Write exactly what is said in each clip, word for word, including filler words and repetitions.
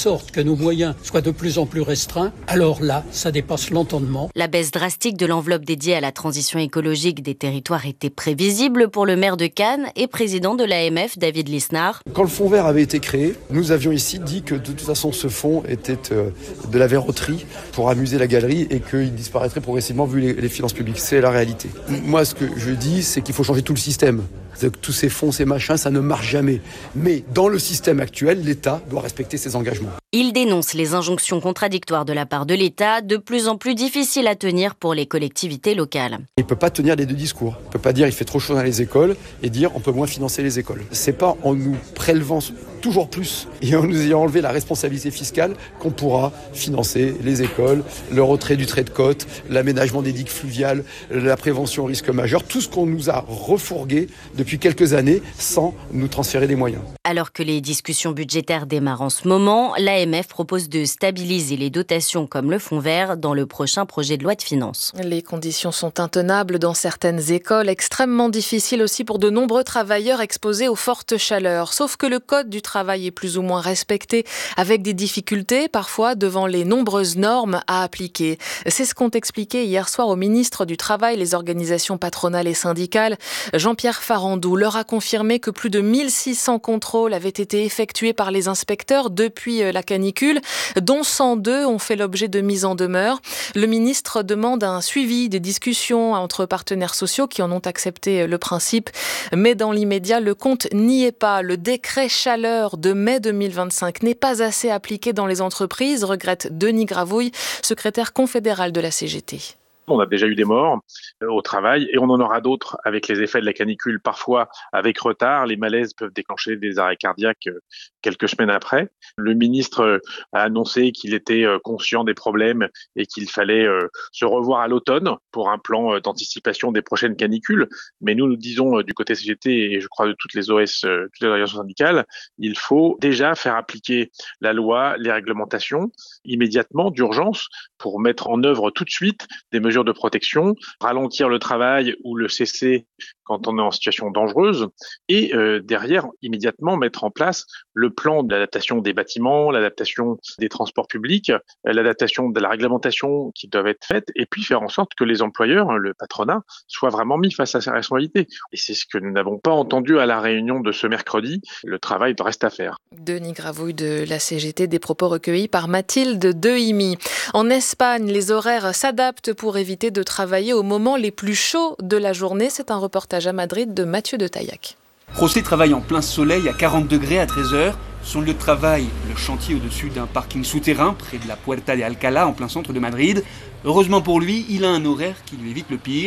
sorte que nos moyens soient de plus en plus restreints, alors là, ça dépasse l'entendement. La baisse drastique de l'enveloppe dédiée à la transition écologique des territoires était prévisible pour le maire de Cannes et président de l'A M F, David Lisnard. Quand le fonds vert avait été créé, nous avions ici dit que de toute façon ce fonds était euh, de la verroterie pour amuser la galerie et qu'il disparaîtrait progressivement vu les, les finances publiques. C'est la réalité. Moi, ce que je dis, c'est qu'il faut changer tout le système. C'est-à-dire que tous ces fonds, ces machins, ça ne marche jamais. Mais dans le système actuel, l'État doit respecter ses engagements. Il dénonce les injonctions contradictoires de la part de l'État, de plus en plus difficiles à tenir pour les collectivités locales. Il ne peut pas tenir les deux discours. Il ne peut pas dire il fait trop chaud dans les écoles et dire on peut moins financer les écoles. C'est pas en nous prélevant toujours plus et en nous ayant enlevé la responsabilité fiscale qu'on pourra financer les écoles, le retrait du trait de côte, l'aménagement des digues fluviales, la prévention au risque majeur, tout ce qu'on nous a refourgué depuis quelques années sans nous transférer des moyens. Alors que les discussions budgétaires démarrent en ce moment, l'A M F propose de stabiliser les dotations comme le fonds vert dans le prochain projet de loi de finances. Les conditions sont intenables dans certaines écoles, extrêmement difficiles aussi pour de nombreux travailleurs exposés aux fortes chaleurs. Sauf que le code du travail est plus ou moins respecté, avec des difficultés parfois devant les nombreuses normes à appliquer. C'est ce qu'ont expliqué hier soir au ministre du Travail les organisations patronales et syndicales. Jean-Pierre Farandou leur a confirmé que plus de mille six cents contrôles avaient été effectués par les inspecteurs depuis la canicule, dont cent deux ont fait l'objet de mise en demeure. Le ministre demande un suivi des discussions entre partenaires sociaux qui en ont accepté le principe. Mais dans l'immédiat, le compte n'y est pas. Le décret chaleur de mai deux mille vingt-cinq n'est pas assez appliqué dans les entreprises, regrette Denis Gravouille, secrétaire confédéral de la C G T. On a déjà eu des morts au travail et on en aura d'autres avec les effets de la canicule, parfois avec retard. Les malaises peuvent déclencher des arrêts cardiaques quelques semaines après. Le ministre a annoncé qu'il était conscient des problèmes et qu'il fallait se revoir à l'automne pour un plan d'anticipation des prochaines canicules. Mais nous, nous disons du côté C G T et je crois de toutes les O S, toutes les organisations syndicales, il faut déjà faire appliquer la loi, les réglementations immédiatement, d'urgence, pour mettre en œuvre tout de suite des mesures de protection, ralentir le travail ou le cesser quand on est en situation dangereuse et euh, derrière, immédiatement mettre en place le plan d'adaptation des bâtiments, l'adaptation des transports publics, l'adaptation de la réglementation qui doivent être faites et puis faire en sorte que les employeurs, le patronat, soient vraiment mis face à ses responsabilités. Et c'est ce que nous n'avons pas entendu à la réunion de ce mercredi. Le travail reste à faire. Denis Gravouille de la C G T, des propos recueillis par Mathilde Dehimi. En Espagne, les horaires s'adaptent pour éviter de travailler au moment les plus chauds de la journée. C'est un reportage à Madrid de Mathieu de Taillac. José travaille en plein soleil à quarante degrés à treize heures. Son lieu de travail, le chantier au-dessus d'un parking souterrain près de la Puerta de Alcalá en plein centre de Madrid. Heureusement pour lui, il a un horaire qui lui évite le pire.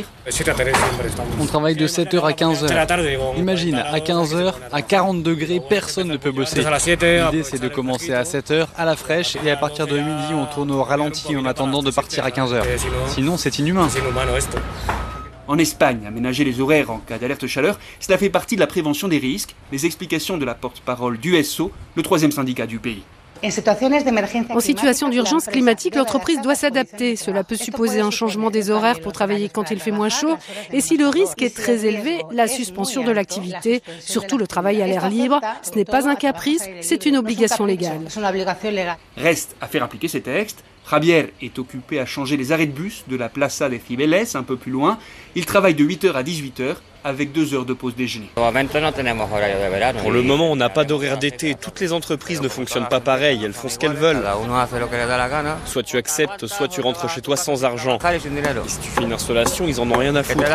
On travaille de sept heures à quinze heures. Imagine, à quinze heures, à quarante degrés, personne ne peut bosser. L'idée, c'est de commencer à sept heures, à la fraîche, et à partir de midi, on tourne au ralenti en attendant de partir à quinze heures. Sinon, c'est inhumain. En Espagne, aménager les horaires en cas d'alerte chaleur, cela fait partie de la prévention des risques. Les explications de la porte-parole d'U S O, le troisième syndicat du pays. En situation d'urgence climatique, l'entreprise doit s'adapter. Cela peut supposer un changement des horaires pour travailler quand il fait moins chaud. Et si le risque est très élevé, la suspension de l'activité, surtout le travail à l'air libre. Ce n'est pas un caprice, c'est une obligation légale. Reste à faire appliquer ces textes. Javier est occupé à changer les arrêts de bus de la Plaza de Cibeles, un peu plus loin. Il travaille de huit heures à dix-huit heures, avec deux heures de pause déjeuner. Pour le moment, on n'a pas d'horaire d'été. Toutes les entreprises ne fonctionnent pas pareil, elles font ce qu'elles veulent. Soit tu acceptes, soit tu rentres chez toi sans argent. Et si tu fais une installation, ils en ont rien à foutre.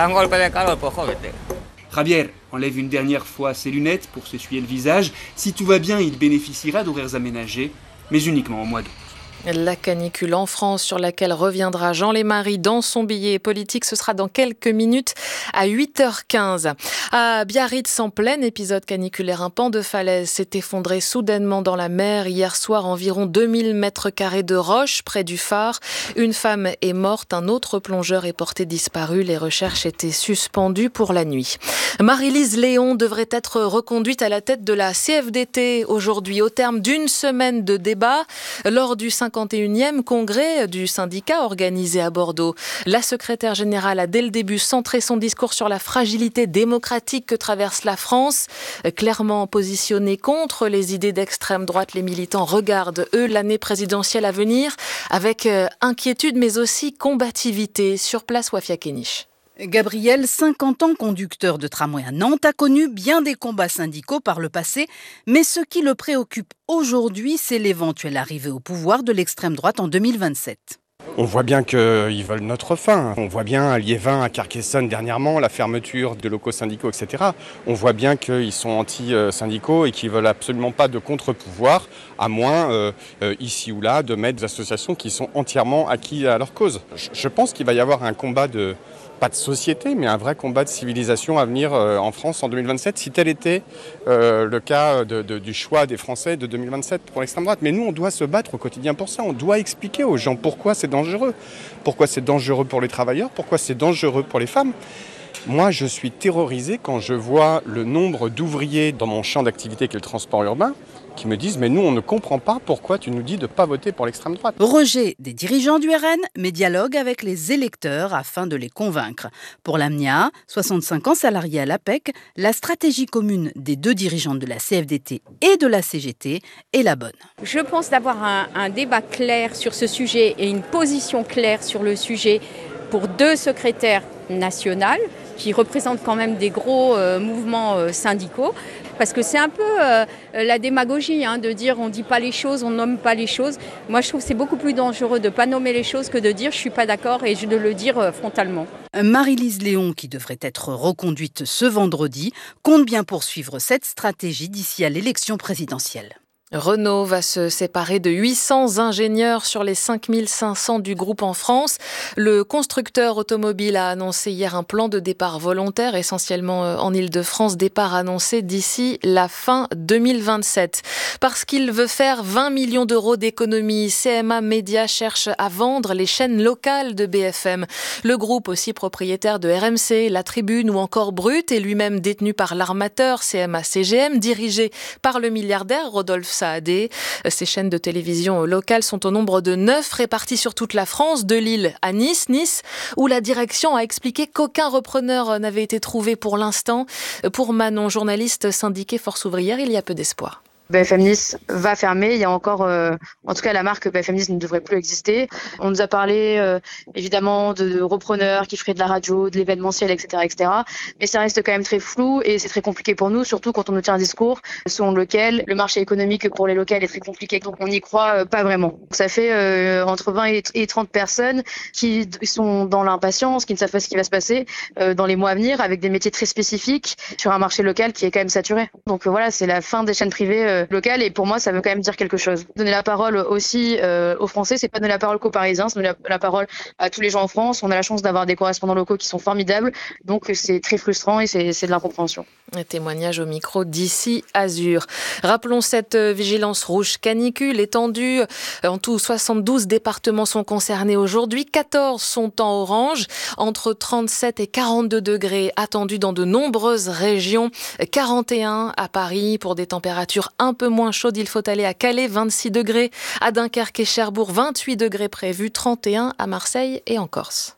Javier enlève une dernière fois ses lunettes pour s'essuyer le visage. Si tout va bien, il bénéficiera d'horaires aménagés, mais uniquement au mois d'août. La canicule en France sur laquelle reviendra Jean Lémarie dans son billet politique, ce sera dans quelques minutes à huit heures quinze. À Biarritz, en plein épisode caniculaire, un pan de falaise s'est effondré soudainement dans la mer. Hier soir, environ deux mille mètres carrés de roches près du phare. Une femme est morte, un autre plongeur est porté disparu. Les recherches étaient suspendues pour la nuit. Marie-Lise Léon devrait être reconduite à la tête de la C F D T aujourd'hui, au terme d'une semaine de débat. Lors du cinquantième cinquante et unième congrès du syndicat organisé à Bordeaux. La secrétaire générale a dès le début centré son discours sur la fragilité démocratique que traverse la France. Clairement positionnée contre les idées d'extrême droite, les militants regardent, eux, l'année présidentielle à venir avec inquiétude mais aussi combativité. Sur place, Wafia Kéniche. Gabriel, cinquante ans conducteur de tramway à Nantes, a connu bien des combats syndicaux par le passé, mais ce qui le préoccupe aujourd'hui, c'est l'éventuelle arrivée au pouvoir de l'extrême droite en deux mille vingt-sept. On voit bien qu'ils veulent notre fin. On voit bien à Liévin, à Carcassonne dernièrement, la fermeture de locaux syndicaux, et cetera. On voit bien qu'ils sont anti-syndicaux et qu'ils ne veulent absolument pas de contre-pouvoir, à moins, euh, euh, ici ou là, de mettre des associations qui sont entièrement acquises à leur cause. Je pense qu'il va y avoir un combat de... pas de société, mais un vrai combat de civilisation à venir euh, en France en deux mille vingt-sept, si tel était euh, le cas de, de, du choix des Français de deux mille vingt-sept pour l'extrême droite. Mais nous, on doit se battre au quotidien pour ça. On doit expliquer aux gens pourquoi c'est dangereux. Pourquoi c'est dangereux pour les travailleurs, pourquoi c'est dangereux pour les femmes. Moi, je suis terrorisé quand je vois le nombre d'ouvriers dans mon champ d'activité qui est le transport urbain, qui me disent « mais nous, on ne comprend pas pourquoi tu nous dis de ne pas voter pour l'extrême droite ». Rejet des dirigeants du R N, mais dialogue avec les électeurs afin de les convaincre. Pour l'Amnia, soixante-cinq ans salarié à l'A P E C, la stratégie commune des deux dirigeantes de la C F D T et de la C G T est la bonne. Je pense d'avoir un, un débat clair sur ce sujet et une position claire sur le sujet pour deux secrétaires nationales qui représentent quand même des gros euh, mouvements euh, syndicaux. Parce que c'est un peu euh, la démagogie hein, de dire on ne dit pas les choses, on ne nomme pas les choses. Moi, je trouve que c'est beaucoup plus dangereux de ne pas nommer les choses que de dire je ne suis pas d'accord et de le dire euh, frontalement. Marie-Lise Léon, qui devrait être reconduite ce vendredi, compte bien poursuivre cette stratégie d'ici à l'élection présidentielle. Renault va se séparer de huit cents ingénieurs sur les cinq mille cinq cents du groupe en France. Le constructeur automobile a annoncé hier un plan de départ volontaire, essentiellement en Île-de-France, départ annoncé d'ici la fin deux mille vingt-sept. Parce qu'il veut faire vingt millions d'euros d'économies, C M A Média cherche à vendre les chaînes locales de B F M. Le groupe, aussi propriétaire de R M C, La Tribune ou encore Brut, est lui-même détenu par l'armateur C M A C G M, dirigé par le milliardaire Rodolphe Saadé. Ces chaînes de télévision locales sont au nombre de neuf, réparties sur toute la France, de Lille à Nice, Nice, où la direction a expliqué qu'aucun repreneur n'avait été trouvé pour l'instant. Pour Manon, journaliste syndiquée Force Ouvrière, il y a peu d'espoir. B F M Nice va fermer. Il y a encore, euh, en tout cas, la marque B F M Nice ne devrait plus exister. On nous a parlé euh, évidemment de, de repreneurs qui feraient de la radio, de l'événementiel, et cetera, et cetera. Mais ça reste quand même très flou et c'est très compliqué pour nous, surtout quand on nous tient un discours selon lequel le marché économique pour les locales est très compliqué. Donc on n'y croit euh, pas vraiment. Donc, ça fait euh, entre vingt et trente personnes qui sont dans l'impatience, qui ne savent pas ce qui va se passer euh, dans les mois à venir, avec des métiers très spécifiques sur un marché local qui est quand même saturé. Donc euh, voilà, c'est la fin des chaînes privées euh, local et pour moi ça veut quand même dire quelque chose. Donner la parole aussi euh, aux Français, c'est pas donner la parole qu'aux Parisiens, c'est donner la, la parole à tous les gens en France. On a la chance d'avoir des correspondants locaux qui sont formidables, donc c'est très frustrant et c'est, c'est de l'incompréhension. Un témoignage au micro d'Ici Azur. Rappelons cette vigilance rouge canicule étendue. En tout, soixante-douze départements sont concernés aujourd'hui, quatorze sont en orange, entre trente-sept et quarante-deux degrés attendus dans de nombreuses régions, quarante et un à Paris pour des températures un peu moins chaudes. Il faut aller à Calais, vingt-six degrés, à Dunkerque et Cherbourg, vingt-huit degrés prévus, trente et un à Marseille et en Corse.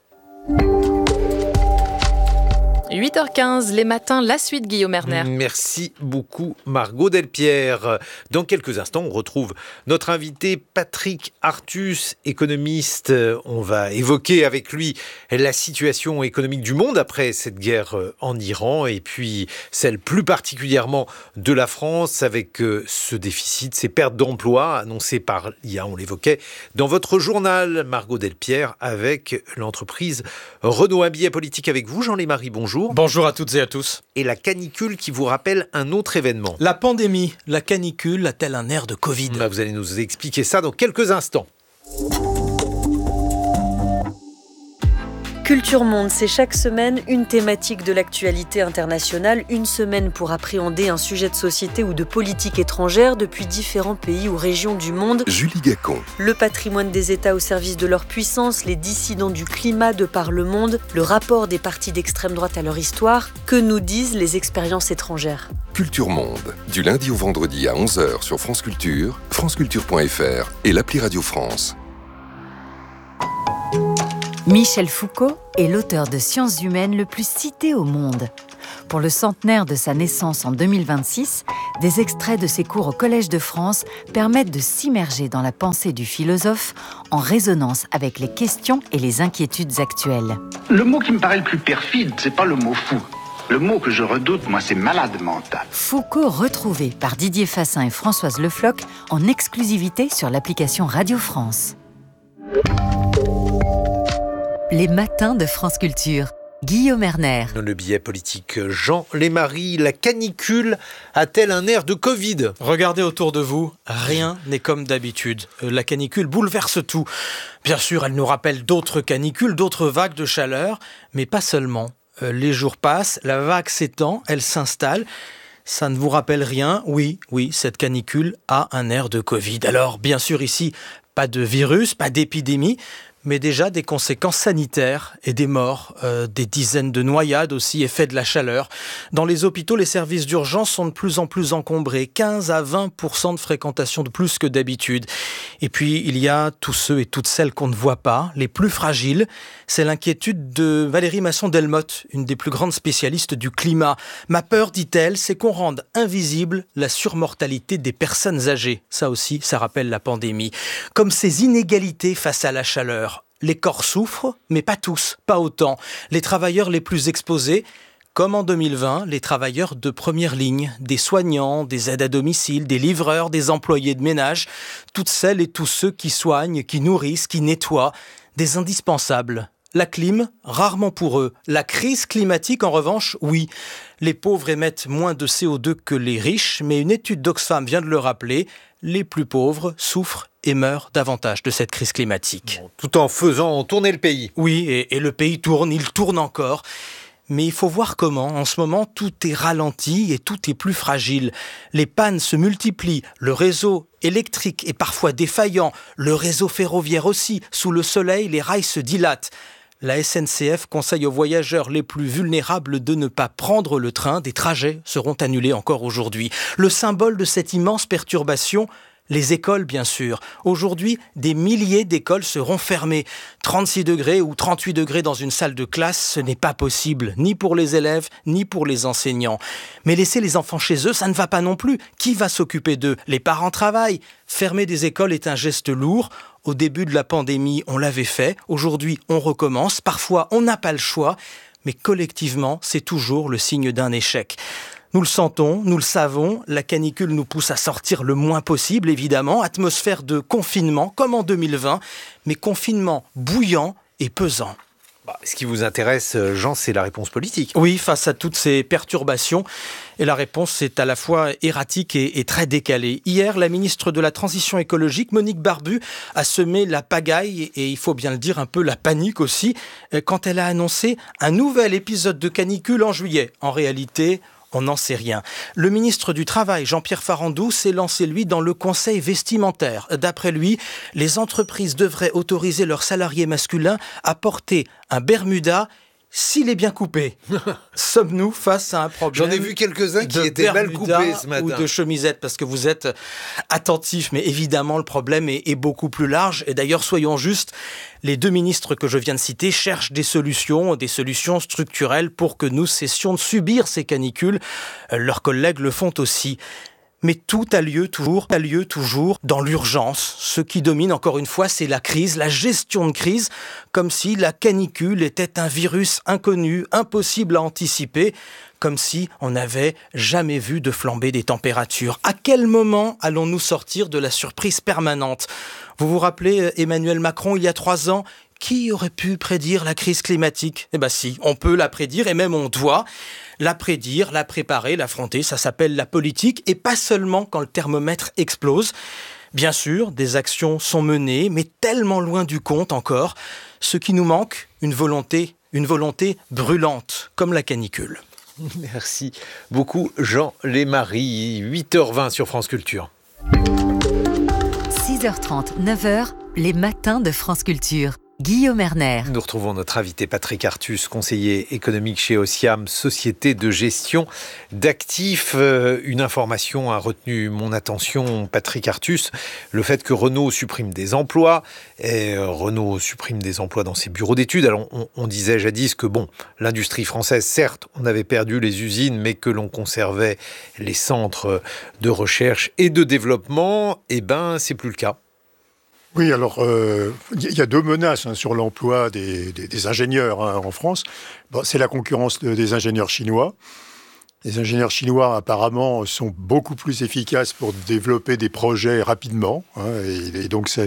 huit heures quinze, les matins, la suite, Guillaume Erner. Merci beaucoup, Margot Delpierre. Dans quelques instants, on retrouve notre invité Patrick Artus, économiste. On va évoquer avec lui la situation économique du monde après cette guerre en Iran et puis celle plus particulièrement de la France avec ce déficit, ces pertes d'emplois annoncées par l'I A, on l'évoquait dans votre journal, Margot Delpierre, avec l'entreprise Renault. Un billet politique avec vous, Jean-Lémarie, bonjour. Bonjour à toutes et à tous. Et la canicule qui vous rappelle un autre événement. La pandémie, la canicule a-t-elle un air de Covid ? Bah, vous allez nous expliquer ça dans quelques instants. Culture Monde, c'est chaque semaine une thématique de l'actualité internationale, une semaine pour appréhender un sujet de société ou de politique étrangère depuis différents pays ou régions du monde. Julie Gacon. Le patrimoine des États au service de leur puissance, les dissidents du climat de par le monde, le rapport des partis d'extrême droite à leur histoire, que nous disent les expériences étrangères. Culture Monde, du lundi au vendredi à onze heures sur France Culture, franceculture point f r et l'appli Radio France. Michel Foucault est l'auteur de sciences humaines le plus cité au monde. Pour le centenaire de sa naissance en deux mille vingt-six, des extraits de ses cours au Collège de France permettent de s'immerger dans la pensée du philosophe en résonance avec les questions et les inquiétudes actuelles. Le mot qui me paraît le plus perfide, c'est pas le mot fou. Le mot que je redoute, moi, c'est malade mental. Foucault retrouvé par Didier Fassin et Françoise Le Floch en exclusivité sur l'application Radio France. Les matins de France Culture. Guillaume Erner. Le billet politique Jean Lémarie, la canicule a-t-elle un air de Covid ? Regardez autour de vous, rien n'est comme d'habitude. La canicule bouleverse tout. Bien sûr, elle nous rappelle d'autres canicules, d'autres vagues de chaleur, mais pas seulement. Les jours passent, la vague s'étend, elle s'installe. Ça ne vous rappelle rien ? Oui, oui, cette canicule a un air de Covid. Alors, bien sûr, ici, pas de virus, pas d'épidémie, mais déjà des conséquences sanitaires et des morts, euh, des dizaines de noyades aussi, effet de la chaleur. Dans les hôpitaux, les services d'urgence sont de plus en plus encombrés, quinze à vingt pour cent de fréquentation de plus que d'habitude. Et puis, il y a tous ceux et toutes celles qu'on ne voit pas, les plus fragiles. C'est l'inquiétude de Valérie Masson-Delmotte, une des plus grandes spécialistes du climat. Ma peur, dit-elle, c'est qu'on rende invisible la surmortalité des personnes âgées. Ça aussi, ça rappelle la pandémie. Comme ces inégalités face à la chaleur. Les corps souffrent, mais pas tous, pas autant. Les travailleurs les plus exposés, comme en deux mille vingt, les travailleurs de première ligne, des soignants, des aides à domicile, des livreurs, des employés de ménage, toutes celles et tous ceux qui soignent, qui nourrissent, qui nettoient, des indispensables. La clim, rarement pour eux. La crise climatique, en revanche, oui. Les pauvres émettent moins de C O deux que les riches, mais une étude d'Oxfam vient de le rappeler, les plus pauvres souffrent et meurent davantage de cette crise climatique. Bon, tout en faisant tourner le pays. Oui, et, et le pays tourne, il tourne encore. Mais il faut voir comment. En ce moment, tout est ralenti et tout est plus fragile. Les pannes se multiplient, le réseau électrique est parfois défaillant, le réseau ferroviaire aussi. Sous le soleil, les rails se dilatent. La S N C F conseille aux voyageurs les plus vulnérables de ne pas prendre le train. Des trajets seront annulés encore aujourd'hui. Le symbole de cette immense perturbation, les écoles, bien sûr. Aujourd'hui, des milliers d'écoles seront fermées. trente-six degrés ou trente-huit degrés dans une salle de classe, ce n'est pas possible, ni pour les élèves, ni pour les enseignants. Mais laisser les enfants chez eux, ça ne va pas non plus. Qui va s'occuper d'eux ? Les parents travaillent. Fermer des écoles est un geste lourd. Au début de la pandémie, on l'avait fait. Aujourd'hui, on recommence. Parfois, on n'a pas le choix. Mais collectivement, c'est toujours le signe d'un échec. Nous le sentons, nous le savons, la canicule nous pousse à sortir le moins possible, évidemment. Atmosphère de confinement, comme en deux mille vingt, mais confinement bouillant et pesant. Bah, ce qui vous intéresse, Jean, c'est la réponse politique. Oui, face à toutes ces perturbations. Et la réponse est à la fois erratique et, et très décalée. Hier, la ministre de la Transition écologique, Monique Barbu, a semé la pagaille et, et il faut bien le dire, un peu la panique aussi, quand elle a annoncé un nouvel épisode de canicule en juillet. En réalité, on n'en sait rien. Le ministre du Travail, Jean-Pierre Farandou, s'est lancé, lui, dans le conseil vestimentaire. D'après lui, les entreprises devraient autoriser leurs salariés masculins à porter un bermuda s'il est bien coupé. Sommes-nous face à un problème? J'en ai vu quelques-uns qui étaient mal coupés ce matin. Ou de chemisette, parce que vous êtes attentifs. Mais évidemment, le problème est, est beaucoup plus large. Et d'ailleurs, soyons justes, les deux ministres que je viens de citer cherchent des solutions, des solutions structurelles pour que nous cessions de subir ces canicules. Leurs collègues le font aussi. Mais tout a lieu toujours, a lieu toujours dans l'urgence. Ce qui domine, encore une fois, c'est la crise, la gestion de crise, comme si la canicule était un virus inconnu, impossible à anticiper, comme si on n'avait jamais vu de flambée des températures. À quel moment allons-nous sortir de la surprise permanente ? Vous vous rappelez Emmanuel Macron, il y a trois ans ? Qui aurait pu prédire la crise climatique ? Eh bien si, on peut la prédire et même on doit la prédire, la préparer, l'affronter. Ça s'appelle la politique et pas seulement quand le thermomètre explose. Bien sûr, des actions sont menées, mais tellement loin du compte encore. Ce qui nous manque, une volonté, une volonté brûlante, comme la canicule. Merci beaucoup Jean Lémarie, huit heures vingt sur France Culture. six heures trente, neuf heures, les matins de France Culture. Guillaume Erner. Nous retrouvons notre invité Patrick Artus, conseiller économique chez Osiam, société de gestion d'actifs. Euh, une information a retenu mon attention, Patrick Artus, le fait que Renault supprime des emplois. Et euh, Renault supprime des emplois dans ses bureaux d'études. Alors on, on disait jadis que bon, l'industrie française, certes, on avait perdu les usines, mais que l'on conservait les centres de recherche et de développement. Eh ben, c'est plus le cas. Oui, alors il euh, y a deux menaces hein, sur l'emploi des, des, des ingénieurs hein, en France. Bon, c'est la concurrence de, des ingénieurs chinois. Les ingénieurs chinois, apparemment, sont beaucoup plus efficaces pour développer des projets rapidement. Hein, et, et donc, c'est,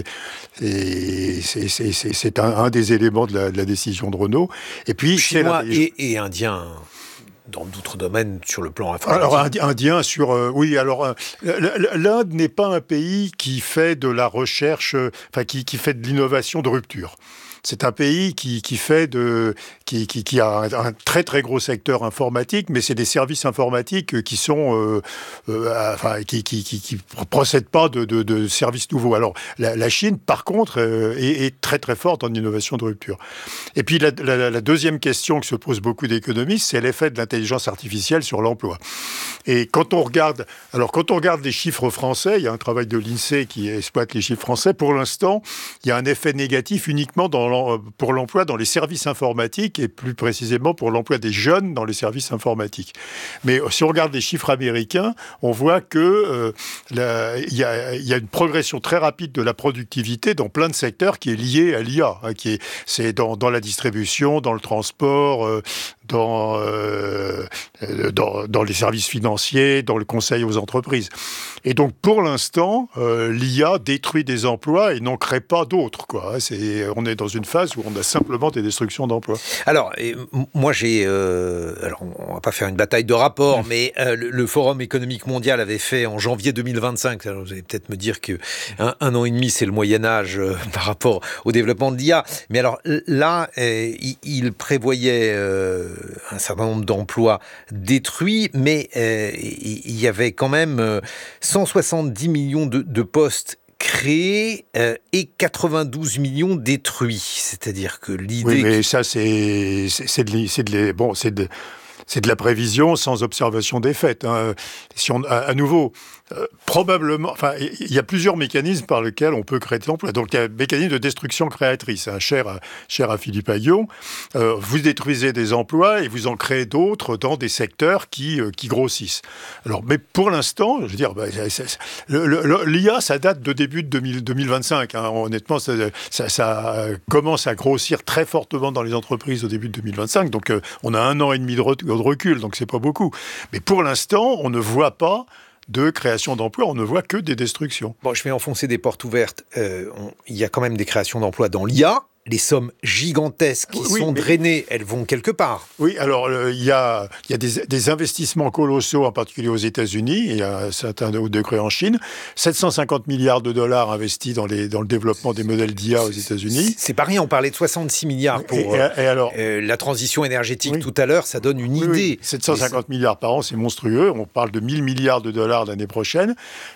c'est, c'est, c'est, c'est un, un des éléments de la, de la décision de Renault. Et puis, Chinois c'est la... et, et indiens. Dans d'autres domaines sur le plan informatique. Alors, indien sur... Euh, oui, alors, euh, l'Inde n'est pas un pays qui fait de la recherche, euh, enfin, qui, qui fait de l'innovation de rupture. C'est un pays qui, qui fait de, qui, qui, qui a un, un très très gros secteur informatique, mais c'est des services informatiques qui sont, euh, euh, enfin, qui, qui, qui, qui procèdent pas de, de, de services nouveaux. Alors la, la Chine, par contre, euh, est, est très très forte en innovation de rupture. Et puis la, la, la deuxième question que se posent beaucoup d'économistes, c'est l'effet de l'intelligence artificielle sur l'emploi. Et quand on regarde, alors quand on regarde les chiffres français, il y a un travail de l'INSEE qui exploite les chiffres français. Pour l'instant, il y a un effet négatif uniquement dans pour l'emploi dans les services informatiques et plus précisément pour l'emploi des jeunes dans les services informatiques. Mais si on regarde les chiffres américains, on voit que euh, la, y a, y a une progression très rapide de la productivité dans plein de secteurs qui est liée à l'I A. Hein, qui est, c'est dans, dans la distribution, dans le transport, euh, dans, euh, dans, dans les services financiers, dans le conseil aux entreprises. Et donc, pour l'instant, euh, l'I A détruit des emplois et n'en crée pas d'autres, quoi. C'est, on est dans une phase où on a simplement des destructions d'emplois. Alors, et, moi, j'ai... Euh, alors, on va pas faire une bataille de rapports, mmh. mais euh, le, le Forum économique mondial avait fait en janvier deux mille vingt-cinq, alors vous allez peut-être me dire qu'un un an et demi, c'est le Moyen-Âge euh, par rapport au développement de l'I A. Mais alors, là, euh, il, il prévoyait euh, un certain nombre d'emplois détruits, mais euh, il y avait quand même euh, cent soixante-dix millions de, de postes créés euh, et quatre-vingt-douze millions détruits. C'est-à-dire que l'idée... Oui, mais ça, c'est, c'est, c'est, de, c'est, de, bon, c'est, de, c'est de la prévision sans observation des faits. Hein. Si on, à, à nouveau... Euh, probablement, enfin, il y a plusieurs mécanismes par lesquels on peut créer de l'emploi. Donc, il y a un mécanisme de destruction créatrice, hein, cher, à, cher à Philippe Aghion. Euh, vous détruisez des emplois et vous en créez d'autres dans des secteurs qui, euh, qui grossissent. Alors, mais pour l'instant, je veux dire, bah, c'est, c'est, le, le, l'I A, ça date de début de deux mille vingt-cinq. Hein. Honnêtement, ça, ça, ça commence à grossir très fortement dans les entreprises au début de deux mille vingt-cinq. Donc, euh, on a un an et demi de recul, donc c'est pas beaucoup. Mais pour l'instant, on ne voit pas de création d'emplois, on ne voit que des destructions. Bon, je vais enfoncer des portes ouvertes. Euh, on, il y a quand même des créations d'emplois dans l'I A. Les sommes gigantesques qui oui, sont mais... drainées, elles vont quelque part. Oui, alors il euh, y a, y a des, des investissements colossaux, en particulier aux États-Unis et à un certain degré en Chine. sept cent cinquante milliards de dollars investis dans, les, dans le développement des modèles d'I A aux États-Unis. C'est pas rien, on parlait de soixante-six milliards pour et, et, et alors, euh, la transition énergétique oui. tout à l'heure, ça donne une oui, idée. Oui. sept cent cinquante milliards par an, c'est monstrueux. On parle de mille milliards de dollars l'année prochaine.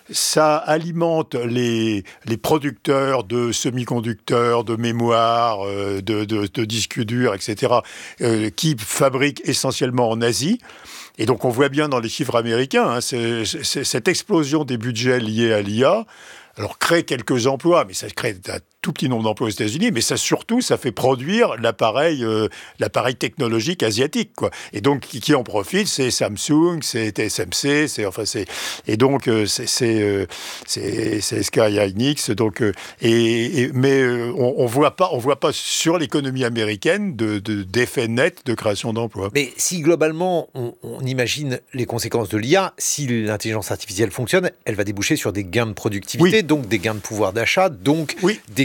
Ça alimente les, les producteurs de semi-conducteurs, de mémoire, De, de, de disques durs, et cetera, euh, qui fabriquent essentiellement en Asie. Et donc, on voit bien dans les chiffres américains, hein, c'est, c'est, cette explosion des budgets liés à l'I A, alors crée quelques emplois, mais ça crée un tout petit nombre d'emplois aux États-Unis, mais ça surtout, ça fait produire l'appareil, euh, l'appareil technologique asiatique, quoi. Et donc, qui, qui en profite, c'est Samsung, c'est T S M C, c'est enfin c'est et donc euh, c'est c'est, euh, c'est c'est S K Hynix, donc euh, et, et mais euh, on, on voit pas on voit pas sur l'économie américaine de, de d'effet net de création d'emplois. Mais si globalement on, on imagine les conséquences de l'I A, si l'intelligence artificielle fonctionne, elle va déboucher sur des gains de productivité, oui. donc des gains de pouvoir d'achat, donc oui. des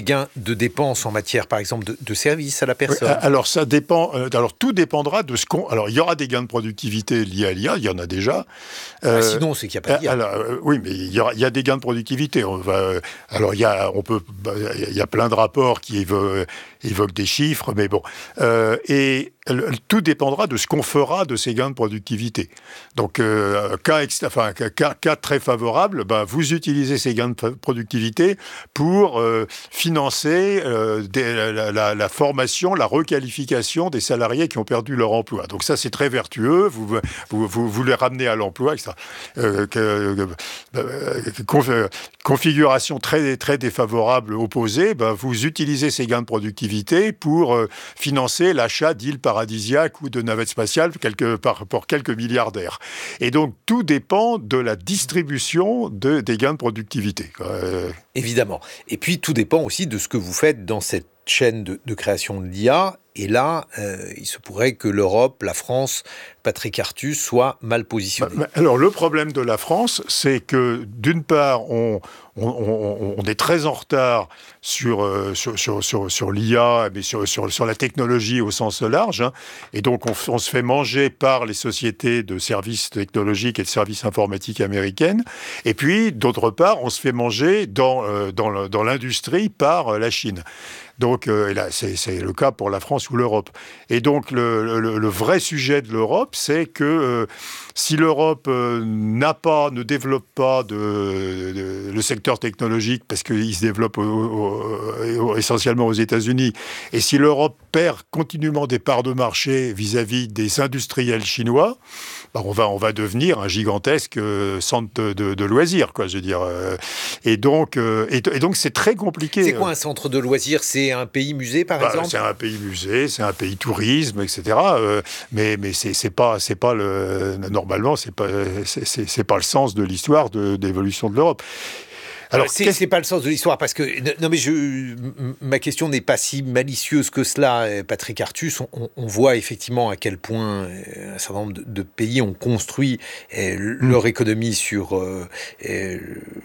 gains de dépenses en matière, par exemple, de, de services à la personne? Oui, alors ça dépend. Euh, alors tout dépendra de ce qu'on. Alors il y aura des gains de productivité liés à l'I A, il y en a déjà. Euh, ah, sinon, c'est qu'il n'y a pas d'I A. Alors, euh, oui, mais il y, aura, il y a des gains de productivité. On va, euh, alors il y a, on peut, bah, il y a plein de rapports qui évoquent, évoquent des chiffres, mais bon. Euh, et le, tout dépendra de ce qu'on fera de ces gains de productivité. Donc euh, cas, enfin, cas, cas très favorable, bah, vous utilisez ces gains de productivité pour euh, financer euh, des, la, la, la formation, la requalification des salariés qui ont perdu leur emploi. Donc ça, c'est très vertueux. Vous, vous, vous, vous les ramenez à l'emploi, et cetera. Euh, que, euh, conf, configuration très, très défavorable opposée, bah, vous utilisez ces gains de productivité pour euh, financer l'achat d'îles paradisiaques ou de navettes spatiales quelque, par, pour quelques milliardaires. Et donc, tout dépend de la distribution de, des gains de productivité. Euh... Évidemment. Et puis, tout dépend aussi de ce que vous faites dans cette chaîne de, de création de l'I A. Et là, euh, il se pourrait que l'Europe, la France, Patrick Artus, soit mal positionnée. Alors, le problème de la France, c'est que, d'une part, on, on, on, on est très en retard sur, euh, sur, sur, sur, sur l'I A, mais sur, sur, sur la technologie au sens large. Hein, et donc, on, on se fait manger par les sociétés de services technologiques et de services informatiques américaines. Et puis, d'autre part, on se fait manger dans, euh, dans, le, dans l'industrie par euh, la Chine. Donc, euh, et là, c'est, c'est le cas pour la France ou l'Europe. Et donc, le, le, le vrai sujet de l'Europe, c'est que euh, si l'Europe euh, n'a pas, ne développe pas de, de, le secteur technologique, parce qu'il se développe au, au, au, essentiellement aux États-Unis, et si l'Europe perd continuellement des parts de marché vis-à-vis des industriels chinois, bah on va, on va devenir un gigantesque euh, centre de, de, de loisirs, quoi, je veux dire. Euh, et donc, euh, et, et donc, c'est très compliqué. C'est quoi un centre de loisirs? C'est un pays musée, par bah, exemple? C'est un pays musée, c'est un pays tourisme, et cetera. Euh, mais mais c'est, c'est pas c'est pas le normalement c'est pas c'est, c'est, c'est pas le sens de l'histoire de, d'évolution de l'Europe. Alors, c'est, c'est pas le sens de l'histoire, parce que non mais je, ma question n'est pas si malicieuse que cela, Patrick Artus. On, on voit effectivement à quel point un certain nombre de, de pays ont construit eh, leur mmh. économie sur euh, eh,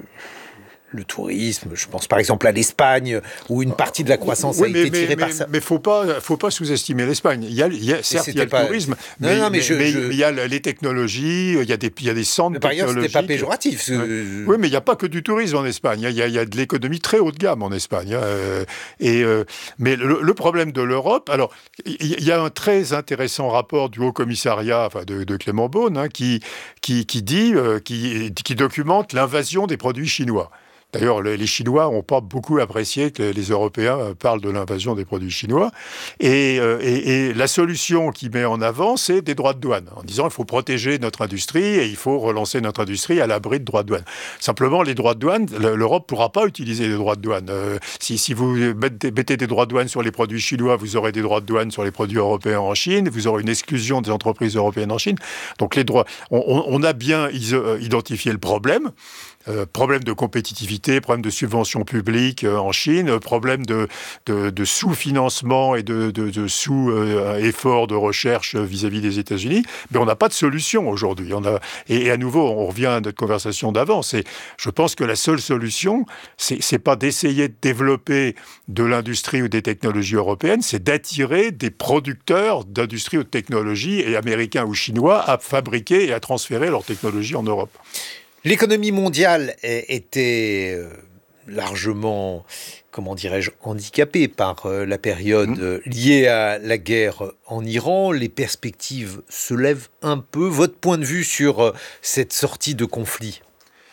le tourisme. Je pense par exemple à l'Espagne, où une partie de la croissance oui, a mais, été tirée mais, par mais, ça. Mais il faut pas, faut pas sous-estimer l'Espagne. Il y a, il y a certes, il y a le pas... tourisme, non, mais, non, mais, mais, je, mais je... il y a les technologies, il y a des, il y a des centres mais par technologiques. Par ailleurs, c'était pas péjoratif. Ce... Oui, oui, mais il n'y a pas que du tourisme en Espagne. Il y a, il y a de l'économie très haut de gamme en Espagne. Euh, et, euh, mais le, le problème de l'Europe, alors, il y a un très intéressant rapport du Haut Commissariat, enfin de, de Clément Beaune, hein, qui, qui, qui dit, euh, qui, qui documente l'invasion des produits chinois. D'ailleurs, les Chinois n'ont pas beaucoup apprécié que les Européens parlent de l'invasion des produits chinois. Et, et, et la solution qu'il met en avant, c'est des droits de douane, en disant qu'il faut protéger notre industrie et il faut relancer notre industrie à l'abri de droits de douane. Simplement, les droits de douane, l'Europe ne pourra pas utiliser les droits de douane. Euh, si, si vous mettez, mettez des droits de douane sur les produits chinois, vous aurez des droits de douane sur les produits européens en Chine, vous aurez une exclusion des entreprises européennes en Chine. Donc les droits, on, on a bien identifié le problème. Euh, problème de compétitivité, problème de subventions publiques euh, en Chine, problème de, de, de sous-financement et de, de, de sous-effort euh, de recherche vis-à-vis des États-Unis. Mais on n'a pas de solution aujourd'hui. On a, et, et à nouveau, on revient à notre conversation d'avant. C'est, je pense que la seule solution, c'est, c'est pas d'essayer de développer de l'industrie ou des technologies européennes, c'est d'attirer des producteurs d'industrie ou de technologie, et américains ou chinois, à fabriquer et à transférer leur technologie en Europe. L'économie mondiale était largement, comment dirais-je, handicapée par la période liée à la guerre en Iran. Les perspectives se lèvent un peu. Votre point de vue sur cette sortie de conflit ?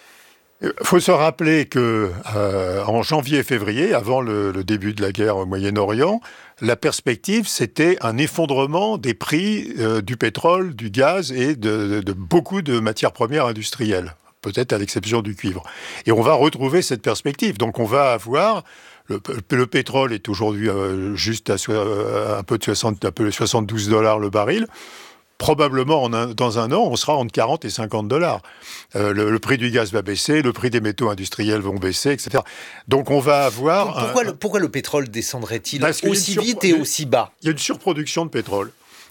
Il faut se rappeler que euh, en janvier et février, avant le, le début de la guerre au Moyen-Orient, la perspective, c'était un effondrement des prix euh, du pétrole, du gaz et de, de, de beaucoup de matières premières industrielles, peut-être à l'exception du cuivre. Et on va retrouver cette perspective. Donc on va avoir... Le, le pétrole est aujourd'hui euh, juste à euh, un peu de soixante, un peu soixante-douze dollars le baril. Probablement, en un, dans un an, on sera entre quarante et cinquante dollars. Euh, le, le prix du gaz va baisser, le prix des métaux industriels vont baisser, et cetera. Donc, on va avoir... Pourquoi, un, le, pourquoi le pétrole descendrait-il aussi vite et aussi bas ? Il y a une surproduction de pétrole.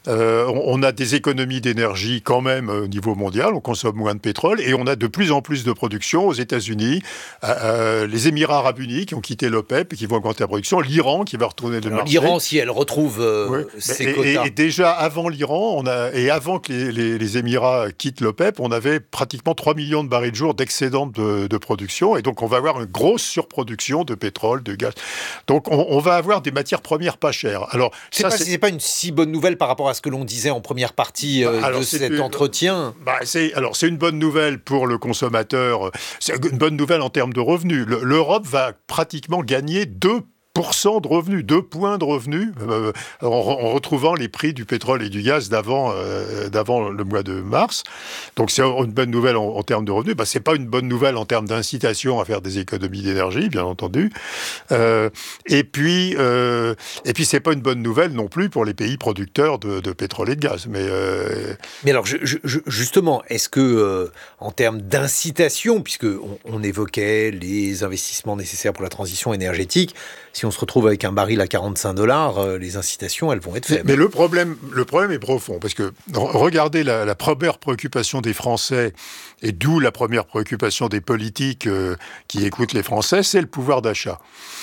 Euh, on, on a des économies d'énergie quand même au niveau mondial, on consomme moins de pétrole et on a de plus en plus de production aux États-Unis, euh, euh, les Émirats arabes unis qui ont quitté l'OPEP et qui vont augmenter la production, l'Iran qui va retourner le marché. L'Iran, si elle retrouve euh, oui. ses et, quotas. Et, et déjà avant l'Iran, on a, et avant que les, les, les Émirats quittent l'OPEP, on avait pratiquement trois millions de barils de jour d'excédent de, de production et donc on va avoir une grosse surproduction de pétrole, de gaz. Donc on, on va avoir des matières premières pas chères. Alors, c'est ça, pas, c'est... c'est pas une si bonne nouvelle par rapport à ce que l'on disait en première partie euh, bah, alors, de cet plus... entretien. Bah, c'est, alors c'est une bonne nouvelle pour le consommateur, c'est une bonne nouvelle en termes de revenus. Le, L'Europe va pratiquement gagner deux pour cent de revenus, deux points de revenus, euh, en, en retrouvant les prix du pétrole et du gaz d'avant, euh, d'avant le mois de mars. Donc c'est une bonne nouvelle en, en termes de revenus. Bah, c'est pas une bonne nouvelle en termes d'incitation à faire des économies d'énergie, bien entendu. Euh, et puis, euh, et puis c'est pas une bonne nouvelle non plus pour les pays producteurs de, de pétrole et de gaz. Mais, euh... mais alors je, je, justement, est-ce que euh, en termes d'incitation, puisque on, on évoquait les investissements nécessaires pour la transition énergétique, si on se retrouve avec un baril à quarante-cinq dollars, euh, les incitations, elles vont être faibles. Mais le problème, le problème est profond, parce que regardez la, la première préoccupation des Français, et d'où la première préoccupation des politiques euh, qui écoutent les Français, c'est le pouvoir d'achat.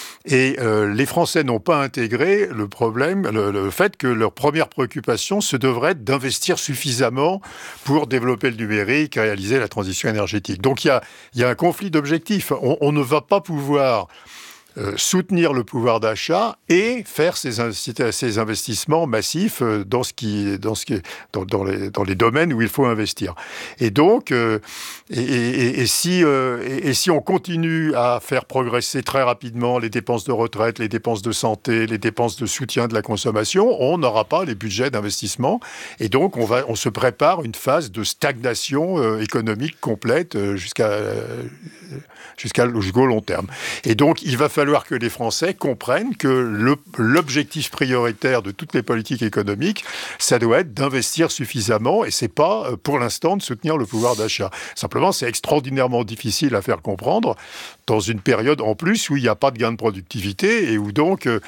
Et euh, les Français n'ont pas intégré le problème, le, le fait que leur première préoccupation, ce devrait être d'investir suffisamment pour développer le numérique, réaliser la transition énergétique. Donc il y a, y a un conflit d'objectifs. On, on ne va pas pouvoir Euh, soutenir le pouvoir d'achat et faire ces, ces investissements massifs euh, dans, ce qui, dans, ce qui, dans, dans, les, dans les domaines où il faut investir. Et donc, euh, et, et, et, si, euh, et, et si on continue à faire progresser très rapidement les dépenses de retraite, les dépenses de santé, les dépenses de soutien de la consommation, on n'aura pas les budgets d'investissement. Et donc, on, va, on se prépare une phase de stagnation euh, économique complète euh, jusqu'à, euh, jusqu'à, jusqu'au long terme. Et donc, il va falloir falloir que les Français comprennent que le, l'objectif prioritaire de toutes les politiques économiques, ça doit être d'investir suffisamment et c'est pas, pour l'instant, de soutenir le pouvoir d'achat. Simplement, c'est extraordinairement difficile à faire comprendre dans une période, en plus, où il n'y a pas de gain de productivité et où donc... Euh,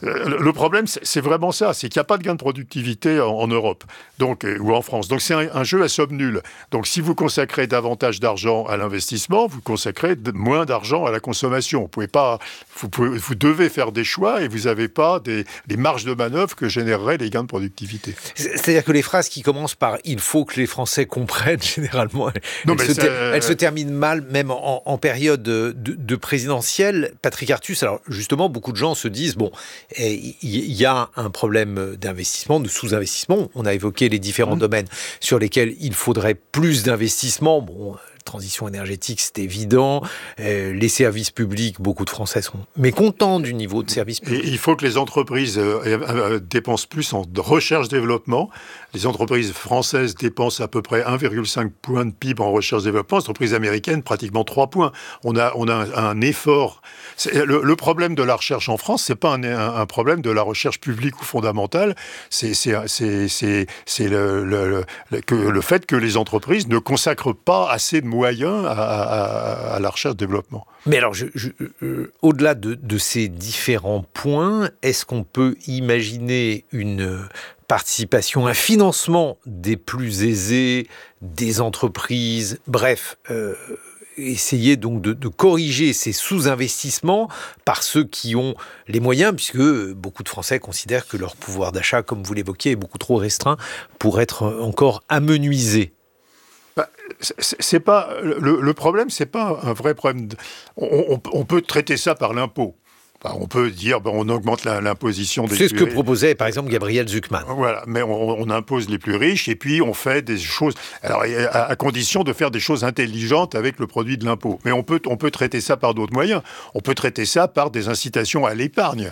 le problème, c'est vraiment ça, c'est qu'il n'y a pas de gain de productivité en, en Europe donc, euh, ou en France. Donc c'est un, un jeu à somme nulle. Donc si vous consacrez davantage d'argent à l'investissement, vous consacrez de, moins d'argent à la consommation. Vous pouvez pas, vous, pouvez, vous devez faire des choix et vous n'avez pas des, des marges de manœuvre que généreraient les gains de productivité. C'est-à-dire que les phrases qui commencent par « il faut que les Français comprennent » généralement, non, elles, se ter- euh... elles se terminent mal, même en, en période de, de présidentielle. Patrick Artus, alors justement, beaucoup de gens se disent « bon, il y a un problème d'investissement, de sous-investissement. On a évoqué les différents mmh. domaines sur lesquels il faudrait plus d'investissement. Bon, transition énergétique, c'est évident. Euh, les services publics, beaucoup de Français sont mécontents du niveau de services publics. Et il faut que les entreprises euh, euh, dépensent plus en recherche-développement. Les entreprises françaises dépensent à peu près un virgule cinq point de P I B en recherche-développement. Les entreprises américaines, pratiquement trois points. On a, on a un, un effort. Le, le problème de la recherche en France, c'est pas un, un, un problème de la recherche publique ou fondamentale. C'est, c'est, c'est, c'est, c'est le, le, le, que, le fait que les entreprises ne consacrent pas assez de moyens à, à, à la recherche-développement. Mais alors, je, je, euh, au-delà de, de ces différents points, est-ce qu'on peut imaginer une participation, un financement des plus aisés, des entreprises, bref, euh, essayer donc de, de corriger ces sous-investissements par ceux qui ont les moyens, puisque beaucoup de Français considèrent que leur pouvoir d'achat, comme vous l'évoquiez, est beaucoup trop restreint pour être encore amenuisé. Bah, c'est, c'est pas le, le problème, c'est pas un vrai problème. De, on, on, on peut traiter ça par l'impôt. Enfin, on peut dire ben, on augmente la, l'imposition des. C'est ce que proposait par exemple Gabriel Zucman. Voilà, mais on, on impose les plus riches et puis on fait des choses. Alors à, à condition de faire des choses intelligentes avec le produit de l'impôt. Mais on peut on peut traiter ça par d'autres moyens. On peut traiter ça par des incitations à l'épargne.